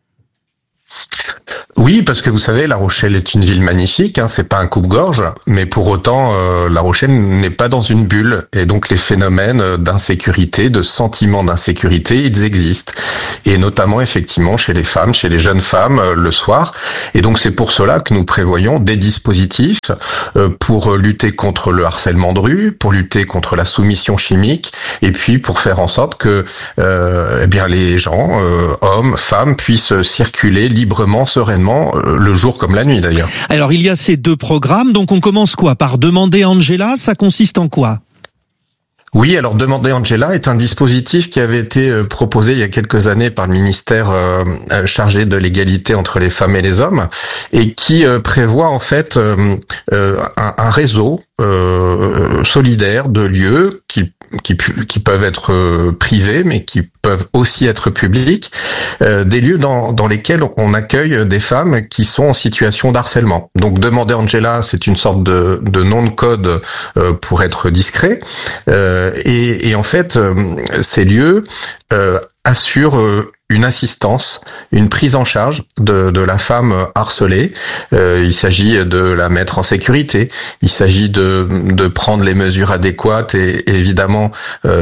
Speaker 5: Oui, parce que vous savez, La Rochelle est une ville magnifique, c'est pas un coupe-gorge, mais pour autant, La Rochelle n'est pas dans une bulle, et donc les phénomènes d'insécurité, de sentiment d'insécurité, ils existent, et notamment effectivement chez les femmes, chez les jeunes femmes, le soir, et donc c'est pour cela que nous prévoyons des dispositifs pour lutter contre le harcèlement de rue, pour lutter contre la soumission chimique, et puis pour faire en sorte que les gens, hommes, femmes, puissent circuler librement, sereinement, le jour comme la nuit d'ailleurs.
Speaker 2: Alors il y a ces deux programmes, donc on commence quoi ? Par Demandez Angela, ça consiste en quoi ?
Speaker 5: Oui, alors Demandez Angela est un dispositif qui avait été proposé il y a quelques années par le ministère chargé de l'égalité entre les femmes et les hommes et qui prévoit en fait un réseau solidaire de lieux qui peuvent être privés mais qui peuvent aussi être publics, des lieux dans lesquels on accueille des femmes qui sont en situation d'harcèlement. Donc Demandez Angela, c'est une sorte de nom de code pour être discret. Et en fait, ces lieux assurent une assistance, une prise en charge de la femme harcelée. Il s'agit de la mettre en sécurité. Il s'agit de prendre les mesures adéquates et évidemment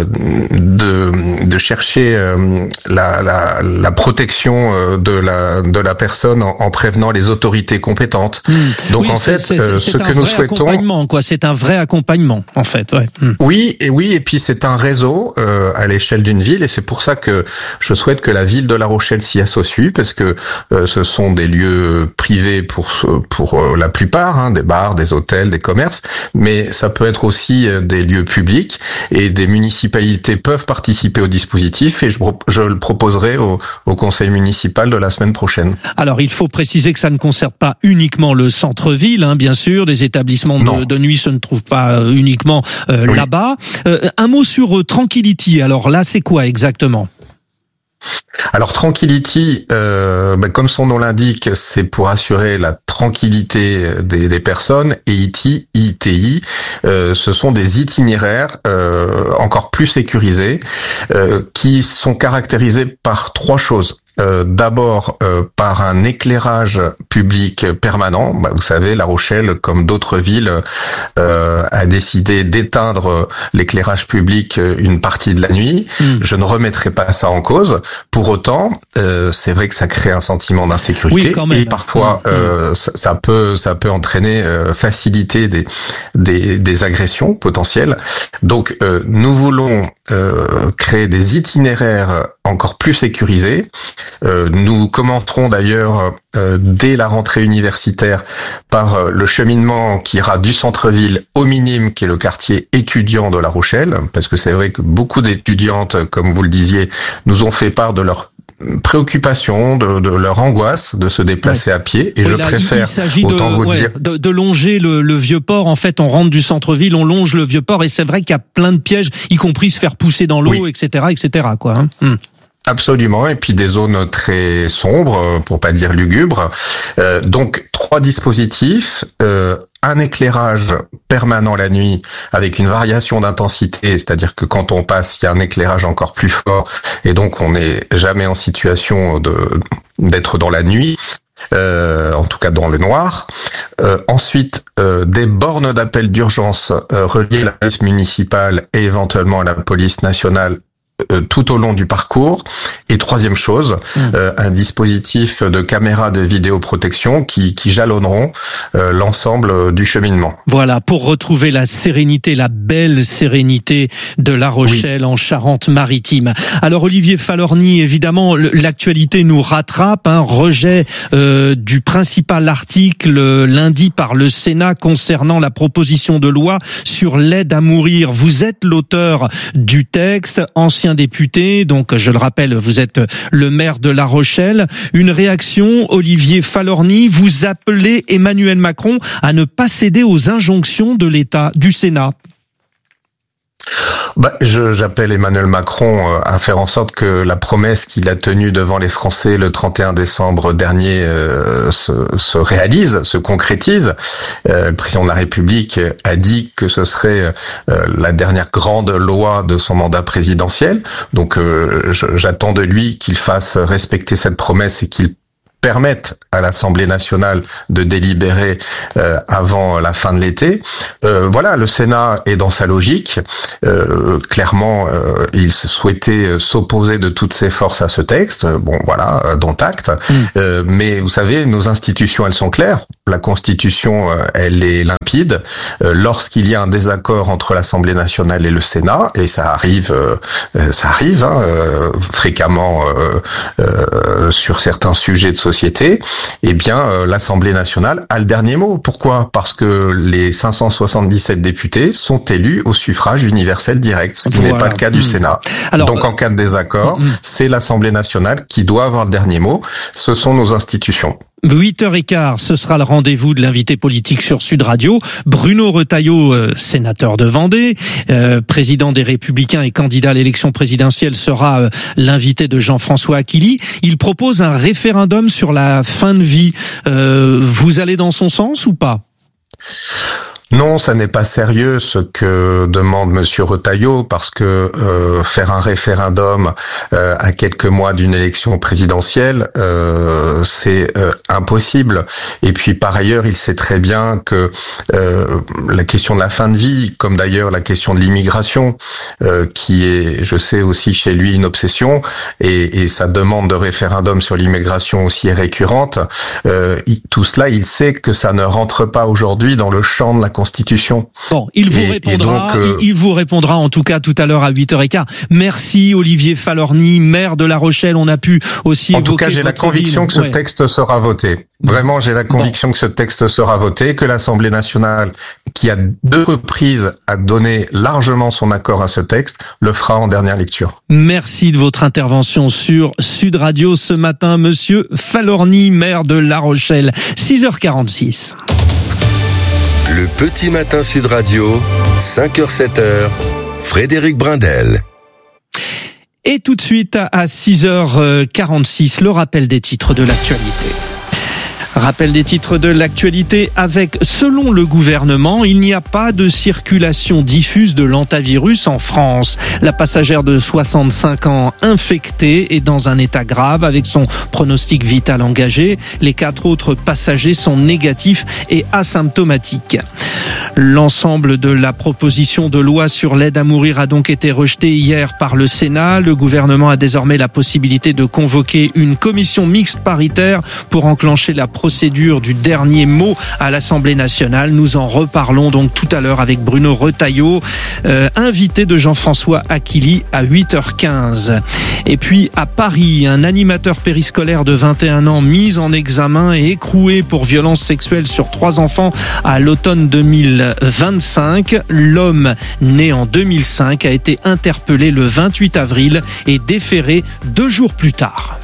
Speaker 5: de chercher la protection de la personne en prévenant les autorités compétentes. Donc
Speaker 2: oui,
Speaker 5: en fait, ce que nous souhaitons,
Speaker 2: c'est un vrai accompagnement en fait. Ouais.
Speaker 5: Oui, et puis c'est un réseau à l'échelle d'une ville et c'est pour ça que je souhaite que la ville de La Rochelle s'y associe parce que ce sont des lieux privés pour la plupart, des bars, des hôtels, des commerces, mais ça peut être aussi des lieux publics et des municipalités peuvent participer au dispositif et je le proposerai au conseil municipal de la semaine prochaine.
Speaker 2: Alors il faut préciser que ça ne concerne pas uniquement le centre-ville, bien sûr, des établissements de nuit se ne trouvent pas uniquement là-bas. Un mot sur Tranquility, alors là c'est quoi exactement ?
Speaker 5: Alors Tranquility, comme son nom l'indique, c'est pour assurer la tranquillité des personnes et ITI, ce sont des itinéraires encore plus sécurisés qui sont caractérisés par trois choses. D'abord par un éclairage public permanent. Vous savez, La Rochelle, comme d'autres villes, a décidé d'éteindre l'éclairage public une partie de la nuit. Je ne remettrai pas ça en cause. Pour autant, c'est vrai que ça crée un sentiment d'insécurité et parfois ça peut entraîner faciliter des agressions potentielles. Donc nous voulons créer des itinéraires encore plus sécurisés. Nous commencerons d'ailleurs dès la rentrée universitaire par le cheminement qui ira du centre-ville au Minime, qui est le quartier étudiant de La Rochelle, parce que c'est vrai que beaucoup d'étudiantes, comme vous le disiez, nous ont fait part de leur préoccupation, de leur angoisse de se déplacer à pied, et je préfère autant vous dire
Speaker 2: de longer le Vieux-Port. En fait, on rentre du centre-ville, on longe le Vieux-Port, et c'est vrai qu'il y a plein de pièges, y compris se faire pousser dans l'eau, etc., quoi.
Speaker 5: Absolument, et puis des zones très sombres, pour pas dire lugubres. Donc 3 dispositifs, un éclairage permanent la nuit avec une variation d'intensité, c'est-à-dire que quand on passe, il y a un éclairage encore plus fort, et donc on n'est jamais en situation d'être dans la nuit. En tout cas dans le noir. Ensuite, des bornes d'appel d'urgence reliées à la police municipale et éventuellement à la police nationale tout au long du parcours. Et troisième chose, un dispositif de caméras de vidéoprotection qui jalonneront l'ensemble du cheminement.
Speaker 2: Voilà, pour retrouver la sérénité, la belle sérénité de La Rochelle en Charente-Maritime. Alors Olivier Falorni, évidemment, l'actualité nous rattrape, rejet du principal article lundi par le Sénat concernant la proposition de loi sur l'aide à mourir. Vous êtes l'auteur du texte, ancien ancien député, donc je le rappelle, vous êtes le maire de La Rochelle. Une réaction, Olivier Falorni, vous appelez Emmanuel Macron à ne pas céder aux injonctions de l'État, du Sénat.
Speaker 5: J'appelle Emmanuel Macron à faire en sorte que la promesse qu'il a tenue devant les Français le 31 décembre dernier se réalise, se concrétise. Le président de la République a dit que ce serait la dernière grande loi de son mandat présidentiel. Donc j'attends de lui qu'il fasse respecter cette promesse et qu'il permettent à l'Assemblée nationale de délibérer avant la fin de l'été. Voilà, le Sénat est dans sa logique. Clairement, il souhaitait s'opposer de toutes ses forces à ce texte. Bon, voilà, dont acte. Mais vous savez, nos institutions, elles sont claires. La Constitution, elle est limpide. Lorsqu'il y a un désaccord entre l'Assemblée nationale et le Sénat, et ça arrive fréquemment sur certains sujets de société, eh bien, l'Assemblée nationale a le dernier mot. Pourquoi ? Parce que les 577 députés sont élus au suffrage universel direct, ce qui n'est pas le cas du Sénat. Alors, donc, en cas de désaccord, c'est l'Assemblée nationale qui doit avoir le dernier mot. Ce sont nos institutions.
Speaker 2: 8h15, ce sera le rendez-vous de l'invité politique sur Sud Radio. Bruno Retailleau, sénateur de Vendée, président des Républicains et candidat à l'élection présidentielle, sera l'invité de Jean-François Akili. Il propose un référendum sur la fin de vie. Vous allez dans son sens ou pas ?
Speaker 5: Non, ça n'est pas sérieux ce que demande Monsieur Retailleau, parce que faire un référendum à quelques mois d'une élection présidentielle, c'est impossible. Et puis par ailleurs, il sait très bien que la question de la fin de vie, comme d'ailleurs la question de l'immigration, qui est, je sais aussi chez lui, une obsession, et sa demande de référendum sur l'immigration aussi est récurrente. Tout cela, il sait que ça ne rentre pas aujourd'hui dans le champ de la Constitution.
Speaker 2: Bon, il vous répondra en tout cas tout à l'heure à 8h15. Merci Olivier Falorni, maire de La Rochelle. On a pu aussi
Speaker 5: en tout cas, j'ai la conviction que ce texte sera voté. Vraiment, j'ai la conviction que ce texte sera voté, que l'Assemblée nationale, qui à 2 reprises a donné largement son accord à ce texte, le fera en dernière lecture.
Speaker 2: Merci de votre intervention sur Sud Radio ce matin, monsieur Falorni, maire de La Rochelle. 6h46.
Speaker 7: Le petit matin Sud Radio, 5h-7h, Frédéric Brindel.
Speaker 2: Et tout de suite à 6h46, le rappel des titres de l'actualité. Rappel des titres de l'actualité avec, selon le gouvernement, il n'y a pas de circulation diffuse de l'hantavirus en France. La passagère de 65 ans infectée est dans un état grave avec son pronostic vital engagé. Les 4 autres passagers sont négatifs et asymptomatiques. L'ensemble de la proposition de loi sur l'aide à mourir a donc été rejetée hier par le Sénat. Le gouvernement a désormais la possibilité de convoquer une commission mixte paritaire pour enclencher la procédure du dernier mot à l'Assemblée nationale. Nous en reparlons donc tout à l'heure avec Bruno Retailleau, invité de Jean-François Akili à 8h15. Et puis à Paris, un animateur périscolaire de 21 ans mis en examen et écroué pour violence sexuelle sur 3 enfants à l'automne 2025. L'homme, né en 2005, a été interpellé le 28 avril et déféré 2 jours plus tard.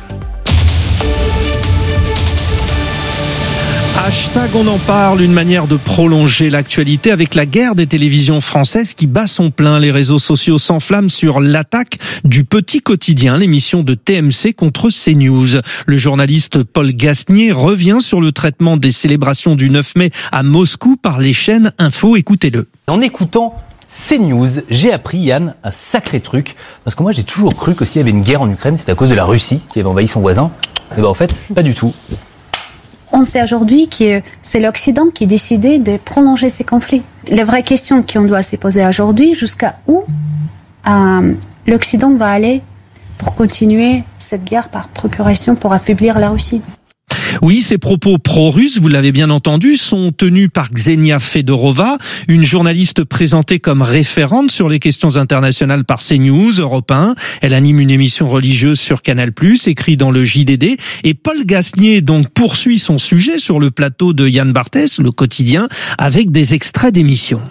Speaker 2: Hashtag on en parle, une manière de prolonger l'actualité avec la guerre des télévisions françaises qui bat son plein. Les réseaux sociaux s'enflamment sur l'attaque du Petit Quotidien, l'émission de TMC contre CNews. Le journaliste Paul Gasnier revient sur le traitement des célébrations du 9 mai à Moscou par les chaînes Info. Écoutez-le.
Speaker 8: En écoutant CNews, j'ai appris, Yann, un sacré truc. Parce que moi, j'ai toujours cru que s'il y avait une guerre en Ukraine, c'était à cause de la Russie qui avait envahi son voisin. Et ben en fait, pas du tout.
Speaker 11: On sait aujourd'hui que c'est l'Occident qui a décidé de prolonger ces conflits. La vraie question qu'on doit se poser aujourd'hui, jusqu'à où l'Occident va aller pour continuer cette guerre par procuration pour affaiblir la Russie.
Speaker 2: Oui, ces propos pro-russes, vous l'avez bien entendu, sont tenus par Ksenia Fedorova, une journaliste présentée comme référente sur les questions internationales par CNews, Europe 1. Elle anime une émission religieuse sur Canal+, écrit dans le JDD. Et Paul Gasnier donc poursuit son sujet sur le plateau de Yann Barthès, le quotidien, avec des extraits d'émissions.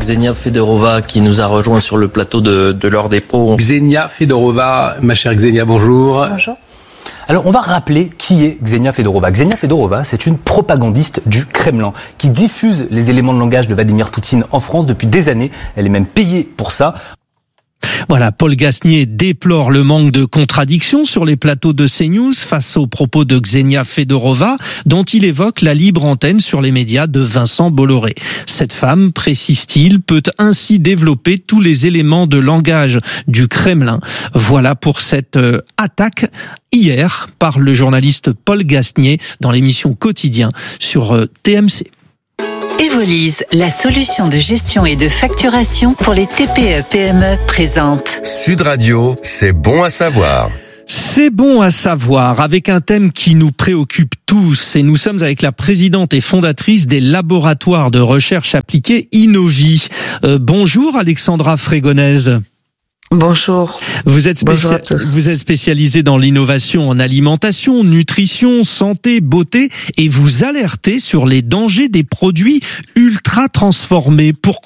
Speaker 12: Xenia Fedorova qui nous a rejoint sur le plateau de l'Heure des Pros.
Speaker 14: Xenia Fedorova, ma chère Xenia, bonjour.
Speaker 8: Bonjour. Alors, on va rappeler qui est Xenia Fedorova. Xenia Fedorova, c'est une propagandiste du Kremlin qui diffuse les éléments de langage de Vladimir Poutine en France depuis des années. Elle est même payée pour ça.
Speaker 2: Voilà, Paul Gasnier déplore le manque de contradiction sur les plateaux de CNews face aux propos de Xenia Fedorova, dont il évoque la libre antenne sur les médias de Vincent Bolloré. Cette femme, précise-t-il, peut ainsi développer tous les éléments de langage du Kremlin. Voilà pour cette attaque hier par le journaliste Paul Gasnier dans l'émission Quotidien sur TMC.
Speaker 13: Evolise, la solution de gestion et de facturation pour les TPE-PME présente.
Speaker 7: Sud Radio, c'est bon à savoir.
Speaker 2: C'est bon à savoir, avec un thème qui nous préoccupe tous, et nous sommes avec la présidente et fondatrice des laboratoires de recherche appliquée Innovi. Bonjour Alexandra Frégonèse.
Speaker 15: Bonjour. Bonjour à tous.
Speaker 2: Vous êtes spécialisée dans l'innovation en alimentation, nutrition, santé, beauté, et vous alertez sur les dangers des produits ultra transformés. Pourquoi ?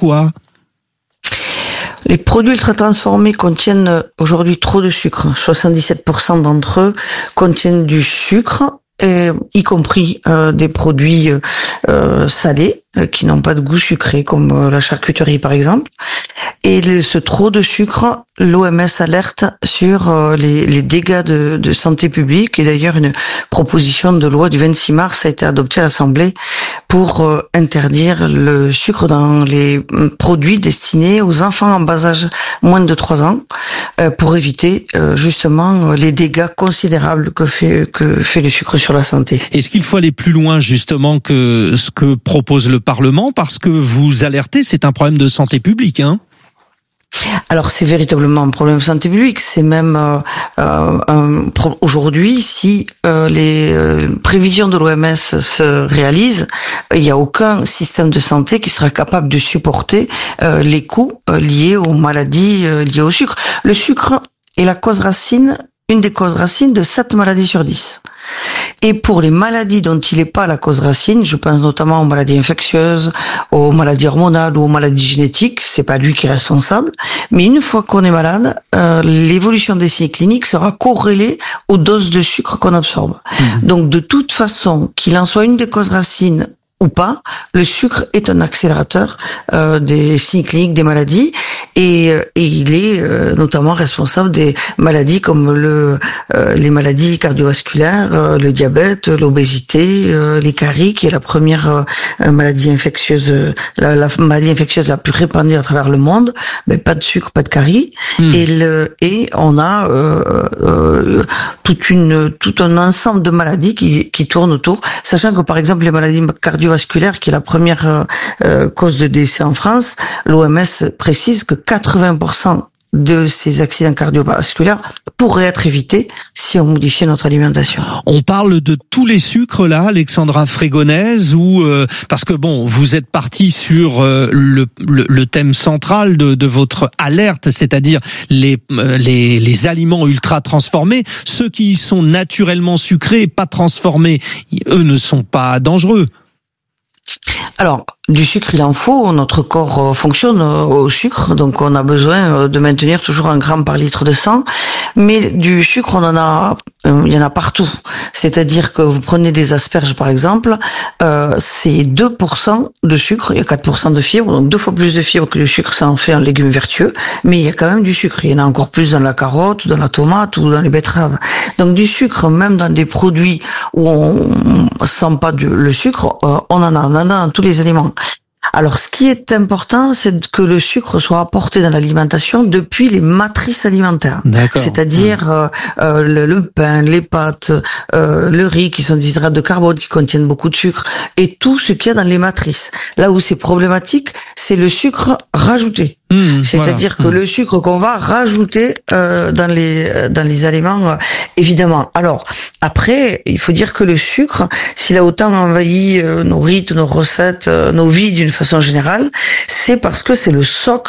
Speaker 15: Les produits ultra transformés contiennent aujourd'hui trop de sucre. 77% d'entre eux contiennent du sucre, y compris des produits salés qui n'ont pas de goût sucré, comme la charcuterie par exemple. Et ce trop de sucre, l'OMS alerte sur les dégâts de santé publique. Et d'ailleurs, une proposition de loi du 26 mars a été adoptée à l'Assemblée pour interdire le sucre dans les produits destinés aux enfants en bas âge, moins de 3 ans, pour éviter justement les dégâts considérables que fait le sucre sur la santé.
Speaker 2: Est-ce qu'il faut aller plus loin justement que ce que propose le Parlement, parce que vous alertez, c'est un problème de santé publique, hein ?
Speaker 15: Alors c'est véritablement un problème de santé publique, c'est même aujourd'hui, si les prévisions de l'OMS se réalisent, il n'y a aucun système de santé qui sera capable de supporter les coûts liés aux maladies liées au sucre. Le sucre est une des causes racines de 7 maladies sur 10. Et pour les maladies dont il n'est pas la cause racine, je pense notamment aux maladies infectieuses, aux maladies hormonales ou aux maladies génétiques, c'est pas lui qui est responsable. Mais une fois qu'on est malade, l'évolution des signes cliniques sera corrélée aux doses de sucre qu'on absorbe. Donc de toute façon, qu'il en soit une des causes racines ou pas, le sucre est un accélérateur des signes cliniques des maladies et il est notamment responsable des maladies comme les maladies cardiovasculaires, le diabète, l'obésité, les caries, qui est la première maladie infectieuse, la maladie infectieuse la plus répandue à travers le monde. Mais pas de sucre, pas de caries, et on a tout un ensemble de maladies qui tournent autour, sachant que par exemple les maladies cardiovasculaires, qui est la première cause de décès en France, l'OMS précise que 80% de ces accidents cardiovasculaires pourraient être évités si on modifiait notre alimentation.
Speaker 2: On parle de tous les sucres là, Alexandra Frégonèse, ou parce que bon, vous êtes parti sur le thème central de votre alerte, c'est-à-dire les aliments ultra transformés, ceux qui sont naturellement sucrés et pas transformés, eux ne sont pas dangereux.
Speaker 15: Alors, du sucre, il en faut. Notre corps fonctionne au sucre, donc on a besoin de maintenir toujours 1 gramme par litre de sang. Mais du sucre, il y en a partout. C'est-à-dire que vous prenez des asperges, par exemple, c'est 2% de sucre, il y a 4% de fibres, donc 2 fois plus de fibres que le sucre, ça en fait un légume vertueux. Mais il y a quand même du sucre. Il y en a encore plus dans la carotte, dans la tomate ou dans les betteraves. Donc du sucre, même dans des produits où on sent pas le sucre, on en a dans tous les aliments. Alors, ce qui est important, c'est que le sucre soit apporté dans l'alimentation depuis les matrices alimentaires. C'est-à-dire le pain, les pâtes, le riz, qui sont des hydrates de carbone, qui contiennent beaucoup de sucre, et tout ce qu'il y a dans les matrices. Là où c'est problématique, c'est le sucre rajouté. C'est-à-dire que le sucre qu'on va rajouter dans les aliments, évidemment. Alors, après, il faut dire que le sucre, s'il a autant envahi nos rites, nos recettes, nos vies d'une façon générale, c'est parce que c'est le socle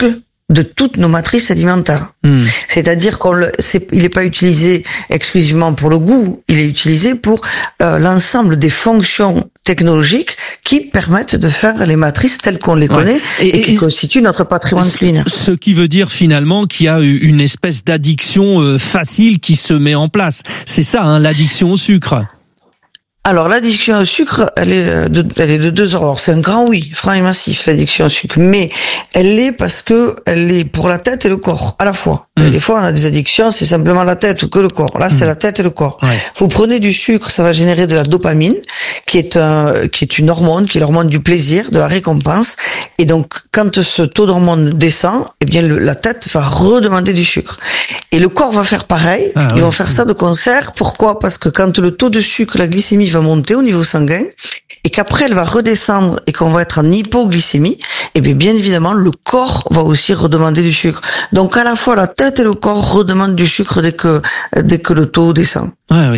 Speaker 15: de toutes nos matrices alimentaires. C'est-à-dire il n'est pas utilisé exclusivement pour le goût, il est utilisé pour l'ensemble des fonctions technologiques qui permettent de faire les matrices telles qu'on les connaît et qui constituent notre patrimoine culinaire.
Speaker 2: Ce qui veut dire finalement qu'il y a une espèce d'addiction facile qui se met en place. C'est ça, hein, l'addiction au sucre.
Speaker 15: Alors l'addiction au sucre, elle est de deux ordres. C'est un grand oui, franc et massif, l'addiction au sucre. Mais elle l'est parce que elle est pour la tête et le corps à la fois. Et des fois on a des addictions, c'est simplement la tête ou que le corps. Là c'est la tête et le corps. Vous prenez du sucre, ça va générer de la dopamine, qui est une hormone, qui est l'hormone du plaisir, de la récompense. Et donc quand ce taux d'hormone descend, eh bien la tête va redemander du sucre. Et le corps va faire pareil. Ils vont faire ça de concert. Pourquoi ? Parce que quand le taux de sucre, la glycémie va monter au niveau sanguin et qu'après elle va redescendre et qu'on va être en hypoglycémie, et bien évidemment le corps va aussi redemander du sucre. Donc à la fois la tête et le corps redemandent du sucre dès que le taux descend.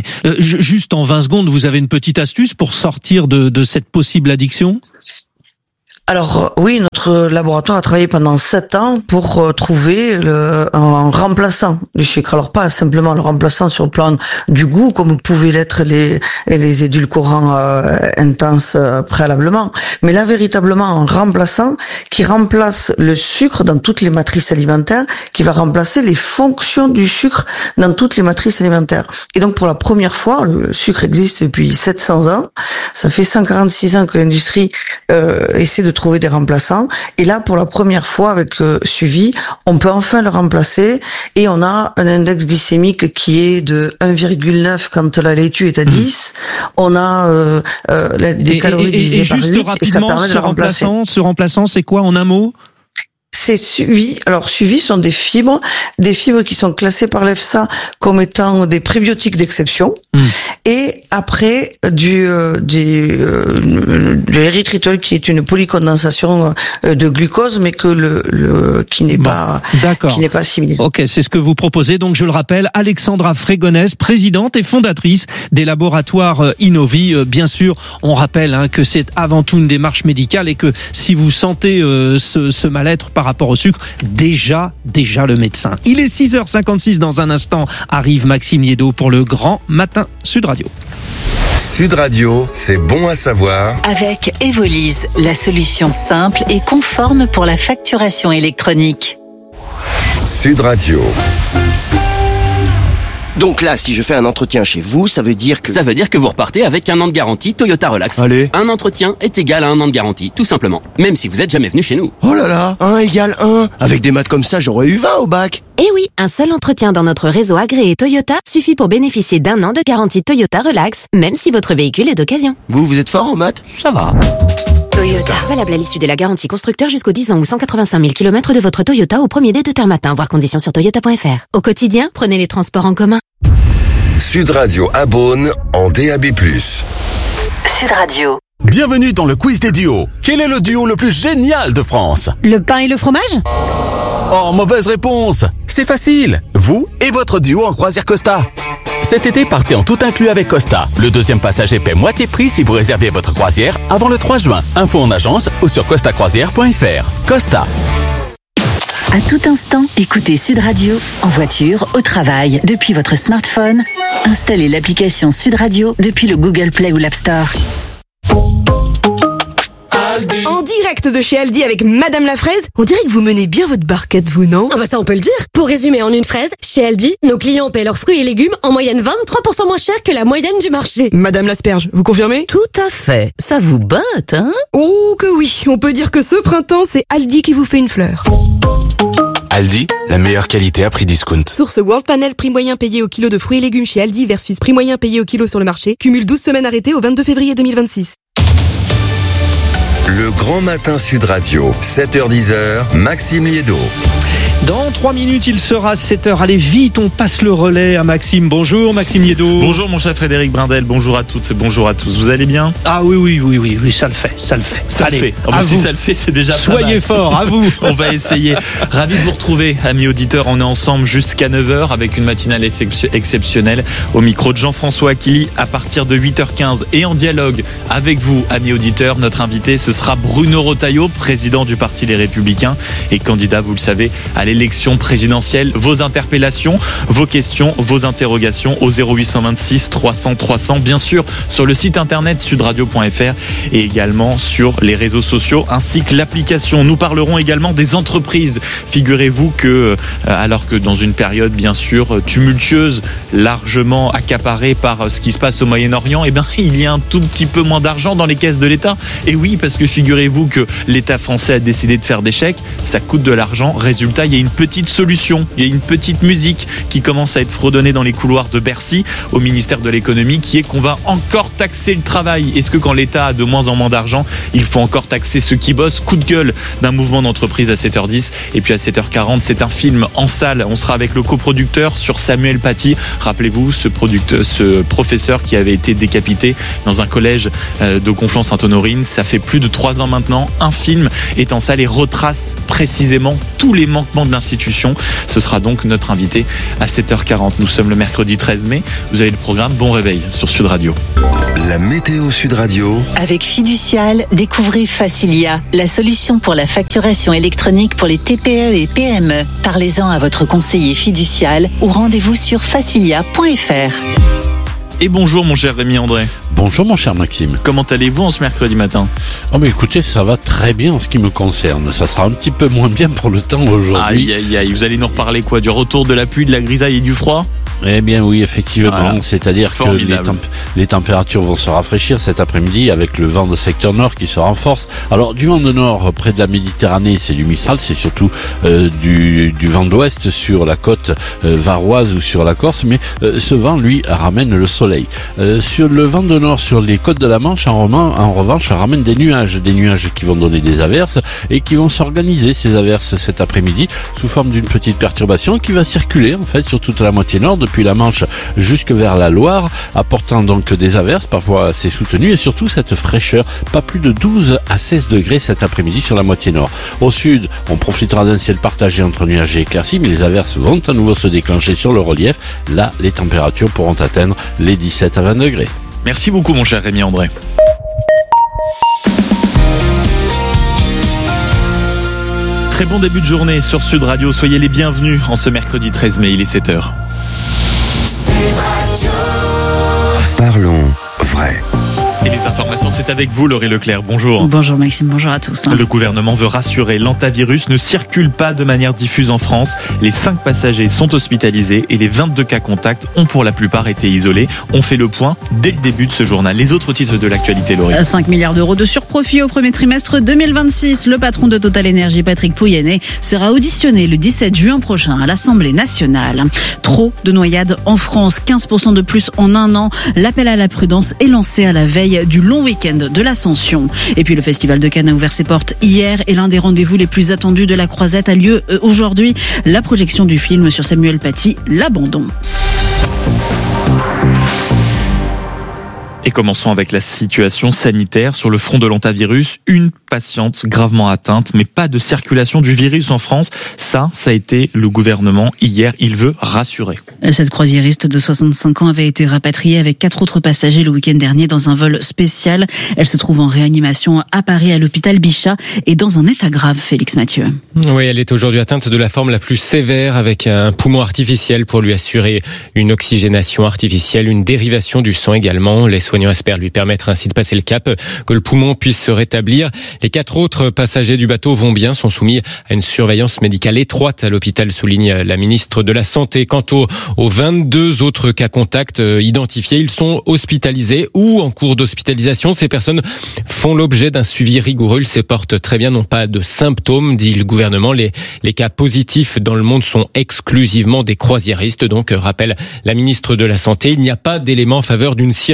Speaker 2: Juste en 20 secondes, vous avez une petite astuce pour sortir de cette possible addiction ?
Speaker 15: Alors oui, notre laboratoire a travaillé pendant 7 ans pour trouver un remplaçant du sucre. Alors pas simplement le remplaçant sur le plan du goût, comme pouvaient l'être les édulcorants intenses préalablement, mais là véritablement un remplaçant qui remplace le sucre dans toutes les matrices alimentaires, qui va remplacer les fonctions du sucre dans toutes les matrices alimentaires. Et donc pour la première fois, le sucre existe depuis 700 ans, ça fait 146 ans que l'industrie essaie de trouver des remplaçants, et là pour la première fois avec suivi, on peut enfin le remplacer et on a un index glycémique qui est de 1,9 quand la laitue est à 10. On a des calories divisées par 8 et ça permet de le remplacer.
Speaker 2: Ce remplaçant, c'est quoi en un mot ?
Speaker 15: C'est suivi. Alors suivi sont des fibres qui sont classées par l'EFSA comme étant des prébiotiques d'exception. Et après de l'érythritol qui est une polycondensation de glucose, mais que qui n'est pas assimilé.
Speaker 2: Ok, c'est ce que vous proposez. Donc je le rappelle, Alexandra Frégonès, présidente et fondatrice des laboratoires Innovi. Bien sûr, on rappelle que c'est avant tout une démarche médicale et que si vous sentez ce mal-être par rapport au sucre, déjà le médecin. Il est 6h56, dans un instant arrive Maxime Liédo pour le Grand Matin Sud Radio.
Speaker 7: Sud Radio, c'est bon à savoir.
Speaker 13: Avec Evolise, la solution simple et conforme pour la facturation électronique.
Speaker 7: Sud Radio.
Speaker 9: Donc là, si je fais un entretien chez vous, ça veut dire que
Speaker 16: vous repartez avec 1 an de garantie Toyota Relax.
Speaker 9: Allez.
Speaker 16: Un entretien est égal à 1 an de garantie, tout simplement. Même si vous n'êtes jamais venu chez nous.
Speaker 9: Oh là là, 1 égale 1. Avec des maths comme ça, j'aurais eu 20 au bac.
Speaker 19: Eh oui, un seul entretien dans notre réseau agréé Toyota suffit pour bénéficier d'1 an de garantie Toyota Relax, même si votre véhicule est d'occasion.
Speaker 9: Vous êtes fort en maths ?
Speaker 16: Ça va.
Speaker 19: Toyota. Valable à l'issue de la garantie constructeur jusqu'aux 10 ans ou 185 000 km de votre Toyota au 1er dès 2 termes matin, voir conditions sur toyota.fr. Au quotidien, prenez les transports en commun.
Speaker 7: Sud Radio à Beaune en DAB+.
Speaker 4: Sud Radio.
Speaker 18: Bienvenue dans le quiz des duos. Quel est le duo le plus génial de France ?
Speaker 24: Le pain et le fromage ?
Speaker 18: Oh, mauvaise réponse. C'est facile. Vous et votre duo en croisière Costa. Cet été, partez en tout inclus avec Costa. Le deuxième passager paie moitié prix si vous réservez votre croisière avant le 3 juin. Info en agence ou sur costacroisière.fr. Costa.
Speaker 13: À tout instant, écoutez Sud Radio, en voiture, au travail, depuis votre smartphone. Installez l'application Sud Radio depuis le Google Play ou l'App Store.
Speaker 24: En direct de chez Aldi avec Madame la Fraise, on dirait que vous menez bien votre barquette, vous, non ?
Speaker 25: Ah bah ça on peut le dire. Pour résumer en une phrase, chez Aldi, nos clients paient leurs fruits et légumes en moyenne 23% moins cher que la moyenne du marché.
Speaker 24: Madame l'Asperge, vous confirmez ?
Speaker 25: Tout à fait. Ça vous botte, hein ?
Speaker 24: Oh que oui, on peut dire que ce printemps, c'est Aldi qui vous fait une fleur.
Speaker 26: Aldi, la meilleure qualité à prix discount.
Speaker 24: Source World Panel, prix moyen payé au kilo de fruits et légumes chez Aldi versus prix moyen payé au kilo sur le marché. Cumule 12 semaines arrêtées au 22 février 2026.
Speaker 7: Le Grand Matin Sud Radio, 7h-10h, Maxime Liédo.
Speaker 2: Dans 3 minutes, il sera 7h. Allez vite, on passe le relais à Maxime. Bonjour Maxime Yeddo.
Speaker 3: Bonjour mon cher Frédéric Brindel, bonjour à toutes et bonjour à tous. Vous allez bien ?
Speaker 2: Ah oui, ça le fait.
Speaker 3: Allez, le fait. Si ça le fait, c'est déjà
Speaker 2: Soyez
Speaker 3: pas mal.
Speaker 2: fort, à vous.
Speaker 3: On va essayer. Ravi de vous retrouver, amis auditeurs. On est ensemble jusqu'à 9h avec une matinale exceptionnelle au micro de Jean-François Aquili à partir de 8h15. Et en dialogue avec vous, amis auditeurs, notre invité, ce sera Bruno Retailleau, président du Parti Les Républicains et candidat, vous le savez, à l'élection présidentielle. Vos interpellations, vos questions, vos interrogations au 0826 300 300, bien sûr sur le site internet sudradio.fr et également sur les réseaux sociaux ainsi que l'application. Nous parlerons également des entreprises. Figurez-vous que alors que dans une période bien sûr tumultueuse, largement accaparée par ce qui se passe au Moyen-Orient, il y a un tout petit peu moins d'argent dans les caisses de l'État. Et oui, parce que figurez-vous que l'État français a décidé de faire des chèques, ça coûte de l'argent. Résultat, il y a une petite solution, il y a une petite musique qui commence à être fredonnée dans les couloirs de Bercy au ministère de l'économie, qui est qu'on va encore taxer le travail. Est-ce que quand l'État a de moins en moins d'argent, il faut encore taxer ceux qui bossent? Coup de gueule d'un mouvement d'entreprise à 7h10. Et puis à 7h40, c'est un film en salle. On sera avec le coproducteur sur Samuel Paty. Rappelez-vous, ce professeur qui avait été décapité dans un collège de Conflans-Sainte-Honorine. Ça fait plus de 3 ans maintenant. Un film est en salle et retrace précisément tous les manquements de l'institution. Ce sera donc notre invité à 7h40. Nous sommes le mercredi 13 mai. Vous avez le programme. Bon réveil sur Sud Radio.
Speaker 7: La météo Sud Radio.
Speaker 13: Avec Fiducial, découvrez Facilia, la solution pour la facturation électronique pour les TPE et PME. Parlez-en à votre conseiller fiducial ou rendez-vous sur facilia.fr.
Speaker 3: Et bonjour mon cher Rémi André.
Speaker 6: Bonjour mon cher Maxime.
Speaker 3: Comment allez-vous en ce mercredi matin ?
Speaker 6: Oh mais écoutez, ça va très bien en ce qui me concerne. Ça sera un petit peu moins bien pour le temps aujourd'hui.
Speaker 3: Aïe, vous allez nous reparler quoi ? Du retour de la pluie, de la grisaille et du froid ?
Speaker 6: Eh bien oui, effectivement. Voilà. C'est-à-dire
Speaker 3: formidable.
Speaker 6: Que les températures vont se rafraîchir cet après-midi avec le vent de secteur nord qui se renforce. Alors du vent de nord près de la Méditerranée, c'est du Mistral, c'est surtout du vent d'ouest sur la côte varoise ou sur la Corse, mais ce vent lui ramène le soleil. Sur le vent de nord sur les côtes de la Manche, en revanche, ramène des nuages qui vont donner des averses et qui vont s'organiser ces averses cet après-midi sous forme d'une petite perturbation qui va circuler en fait sur toute la moitié nord depuis la Manche jusque vers la Loire, apportant donc des averses parfois assez soutenues et surtout cette fraîcheur, pas plus de 12 à 16 degrés cet après-midi sur la moitié nord. Au sud, on profitera d'un ciel partagé entre nuages et éclaircies, mais les averses vont à nouveau se déclencher sur le relief. Là, les températures pourront atteindre les 17 à 20 degrés.
Speaker 3: Merci beaucoup mon cher Rémi André. Très bon début de journée sur Sud Radio. Soyez les bienvenus en ce mercredi 13 mai, il est 7h.
Speaker 7: Parlons vrai.
Speaker 3: Et les informations, c'est avec vous, Laurie Leclerc. Bonjour.
Speaker 17: Bonjour Maxime, bonjour à tous.
Speaker 3: Le gouvernement veut rassurer, l'hantavirus ne circule pas de manière diffuse en France. Les 5 passagers sont hospitalisés et les 22 cas contacts ont pour la plupart été isolés. On fait le point dès le début de ce journal. Les autres titres de l'actualité, Laurie.
Speaker 17: 5 milliards d'euros de surprofit au premier trimestre 2026. Le patron de Total Energy, Patrick Pouyanné, sera auditionné le 17 juin prochain à l'Assemblée nationale. Trop de noyades en France, 15% de plus en un an. L'appel à la prudence est lancé à la veille du long week-end de l'Ascension. Et puis le Festival de Cannes a ouvert ses portes hier et l'un des rendez-vous les plus attendus de la Croisette a lieu aujourd'hui. La projection du film sur Samuel Paty, L'Abandon.
Speaker 3: Et commençons avec la situation sanitaire. Sur le front de l'hantavirus, une patiente gravement atteinte, mais pas de circulation du virus en France. Ça a été le gouvernement hier. Il veut rassurer.
Speaker 17: Cette croisiériste de 65 ans avait été rapatriée avec 4 autres passagers le week-end dernier dans un vol spécial. Elle se trouve en réanimation à Paris, à l'hôpital Bichat, et dans un état grave, Félix Mathieu.
Speaker 20: Oui, elle est aujourd'hui atteinte de la forme la plus sévère, avec un poumon artificiel pour lui assurer une oxygénation artificielle, une dérivation du sang également. Les soignants espèrent lui permettre ainsi de passer le cap, que le poumon puisse se rétablir. Les 4 autres passagers du bateau vont bien, sont soumis à une surveillance médicale étroite à l'hôpital, souligne la ministre de la Santé. Quant aux 22 autres cas contacts identifiés, ils sont hospitalisés ou en cours d'hospitalisation. Ces personnes font l'objet d'un suivi rigoureux. Ils se portent très bien, n'ont pas de symptômes, dit le gouvernement. Les cas positifs dans le monde sont exclusivement des croisiéristes. Donc, rappelle la ministre de la Santé, il n'y a pas d'élément en faveur d'une circulation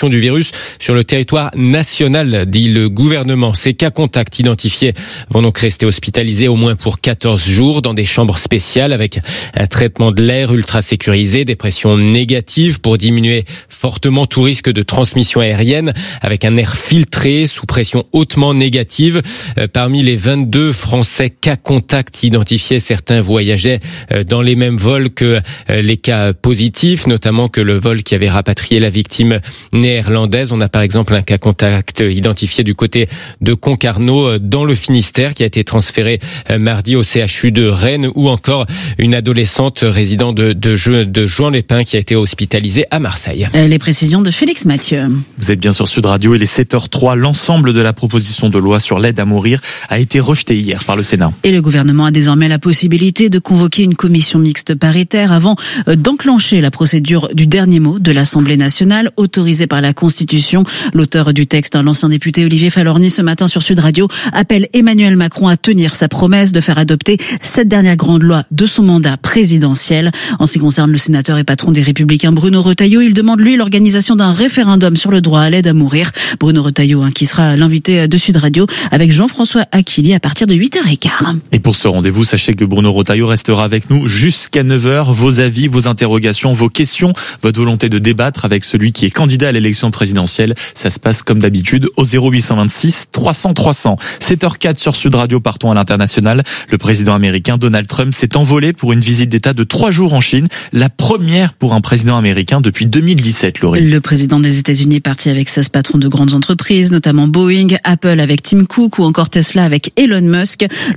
Speaker 20: transmission du virus sur le territoire national, dit le gouvernement. Ces cas contacts identifiés vont donc rester hospitalisés au moins pour 14 jours dans des chambres spéciales avec un traitement de l'air ultra sécurisé, des pressions négatives pour diminuer fortement tout risque de transmission aérienne avec un air filtré sous pression hautement négative. Parmi les 22 Français cas contacts identifiés, certains voyageaient dans les mêmes vols que les cas positifs, notamment que le vol qui avait rapatrié la victime néerlandaise. On a par exemple un cas contact identifié du côté de Concarneau dans le Finistère qui a été transféré mardi au CHU de Rennes, ou encore une adolescente résidant de Juan-les-Pins qui a été hospitalisée à Marseille.
Speaker 17: Les précisions de Félix Mathieu.
Speaker 3: Vous êtes bien sur Sud Radio, il est 7h03. L'ensemble de la proposition de loi sur l'aide à mourir a été rejetée hier par le Sénat.
Speaker 17: Et le gouvernement a désormais la possibilité de convoquer une commission mixte paritaire avant d'enclencher la procédure du dernier mot de l'Assemblée nationale, autorisée par la Constitution. L'auteur du texte, l'ancien député Olivier Falorni, ce matin sur Sud Radio, appelle Emmanuel Macron à tenir sa promesse de faire adopter cette dernière grande loi de son mandat présidentiel. En ce qui concerne le sénateur et patron des Républicains Bruno Retailleau, il demande lui l'organisation d'un référendum sur le droit à l'aide à mourir. Bruno Retailleau qui sera l'invité de Sud Radio avec Jean-François Aquili à partir de 8h15.
Speaker 3: Et pour ce rendez-vous, sachez que Bruno Retailleau restera avec nous jusqu'à 9h. Vos avis, vos interrogations, vos questions, votre volonté de débattre avec celui qui est candidat à l'élection présidentielle, ça se passe comme d'habitude au 0826 300 300. 7h04 sur Sud Radio, partons à l'international. Le président américain Donald Trump s'est envolé pour une visite d'État de 3 jours en Chine, la première pour un président américain depuis 2017, Laurie.
Speaker 17: Le président des États-Unis est parti avec 16 patrons de grandes entreprises, notamment Boeing, Apple avec Tim Cook ou encore Tesla avec Elon Musk.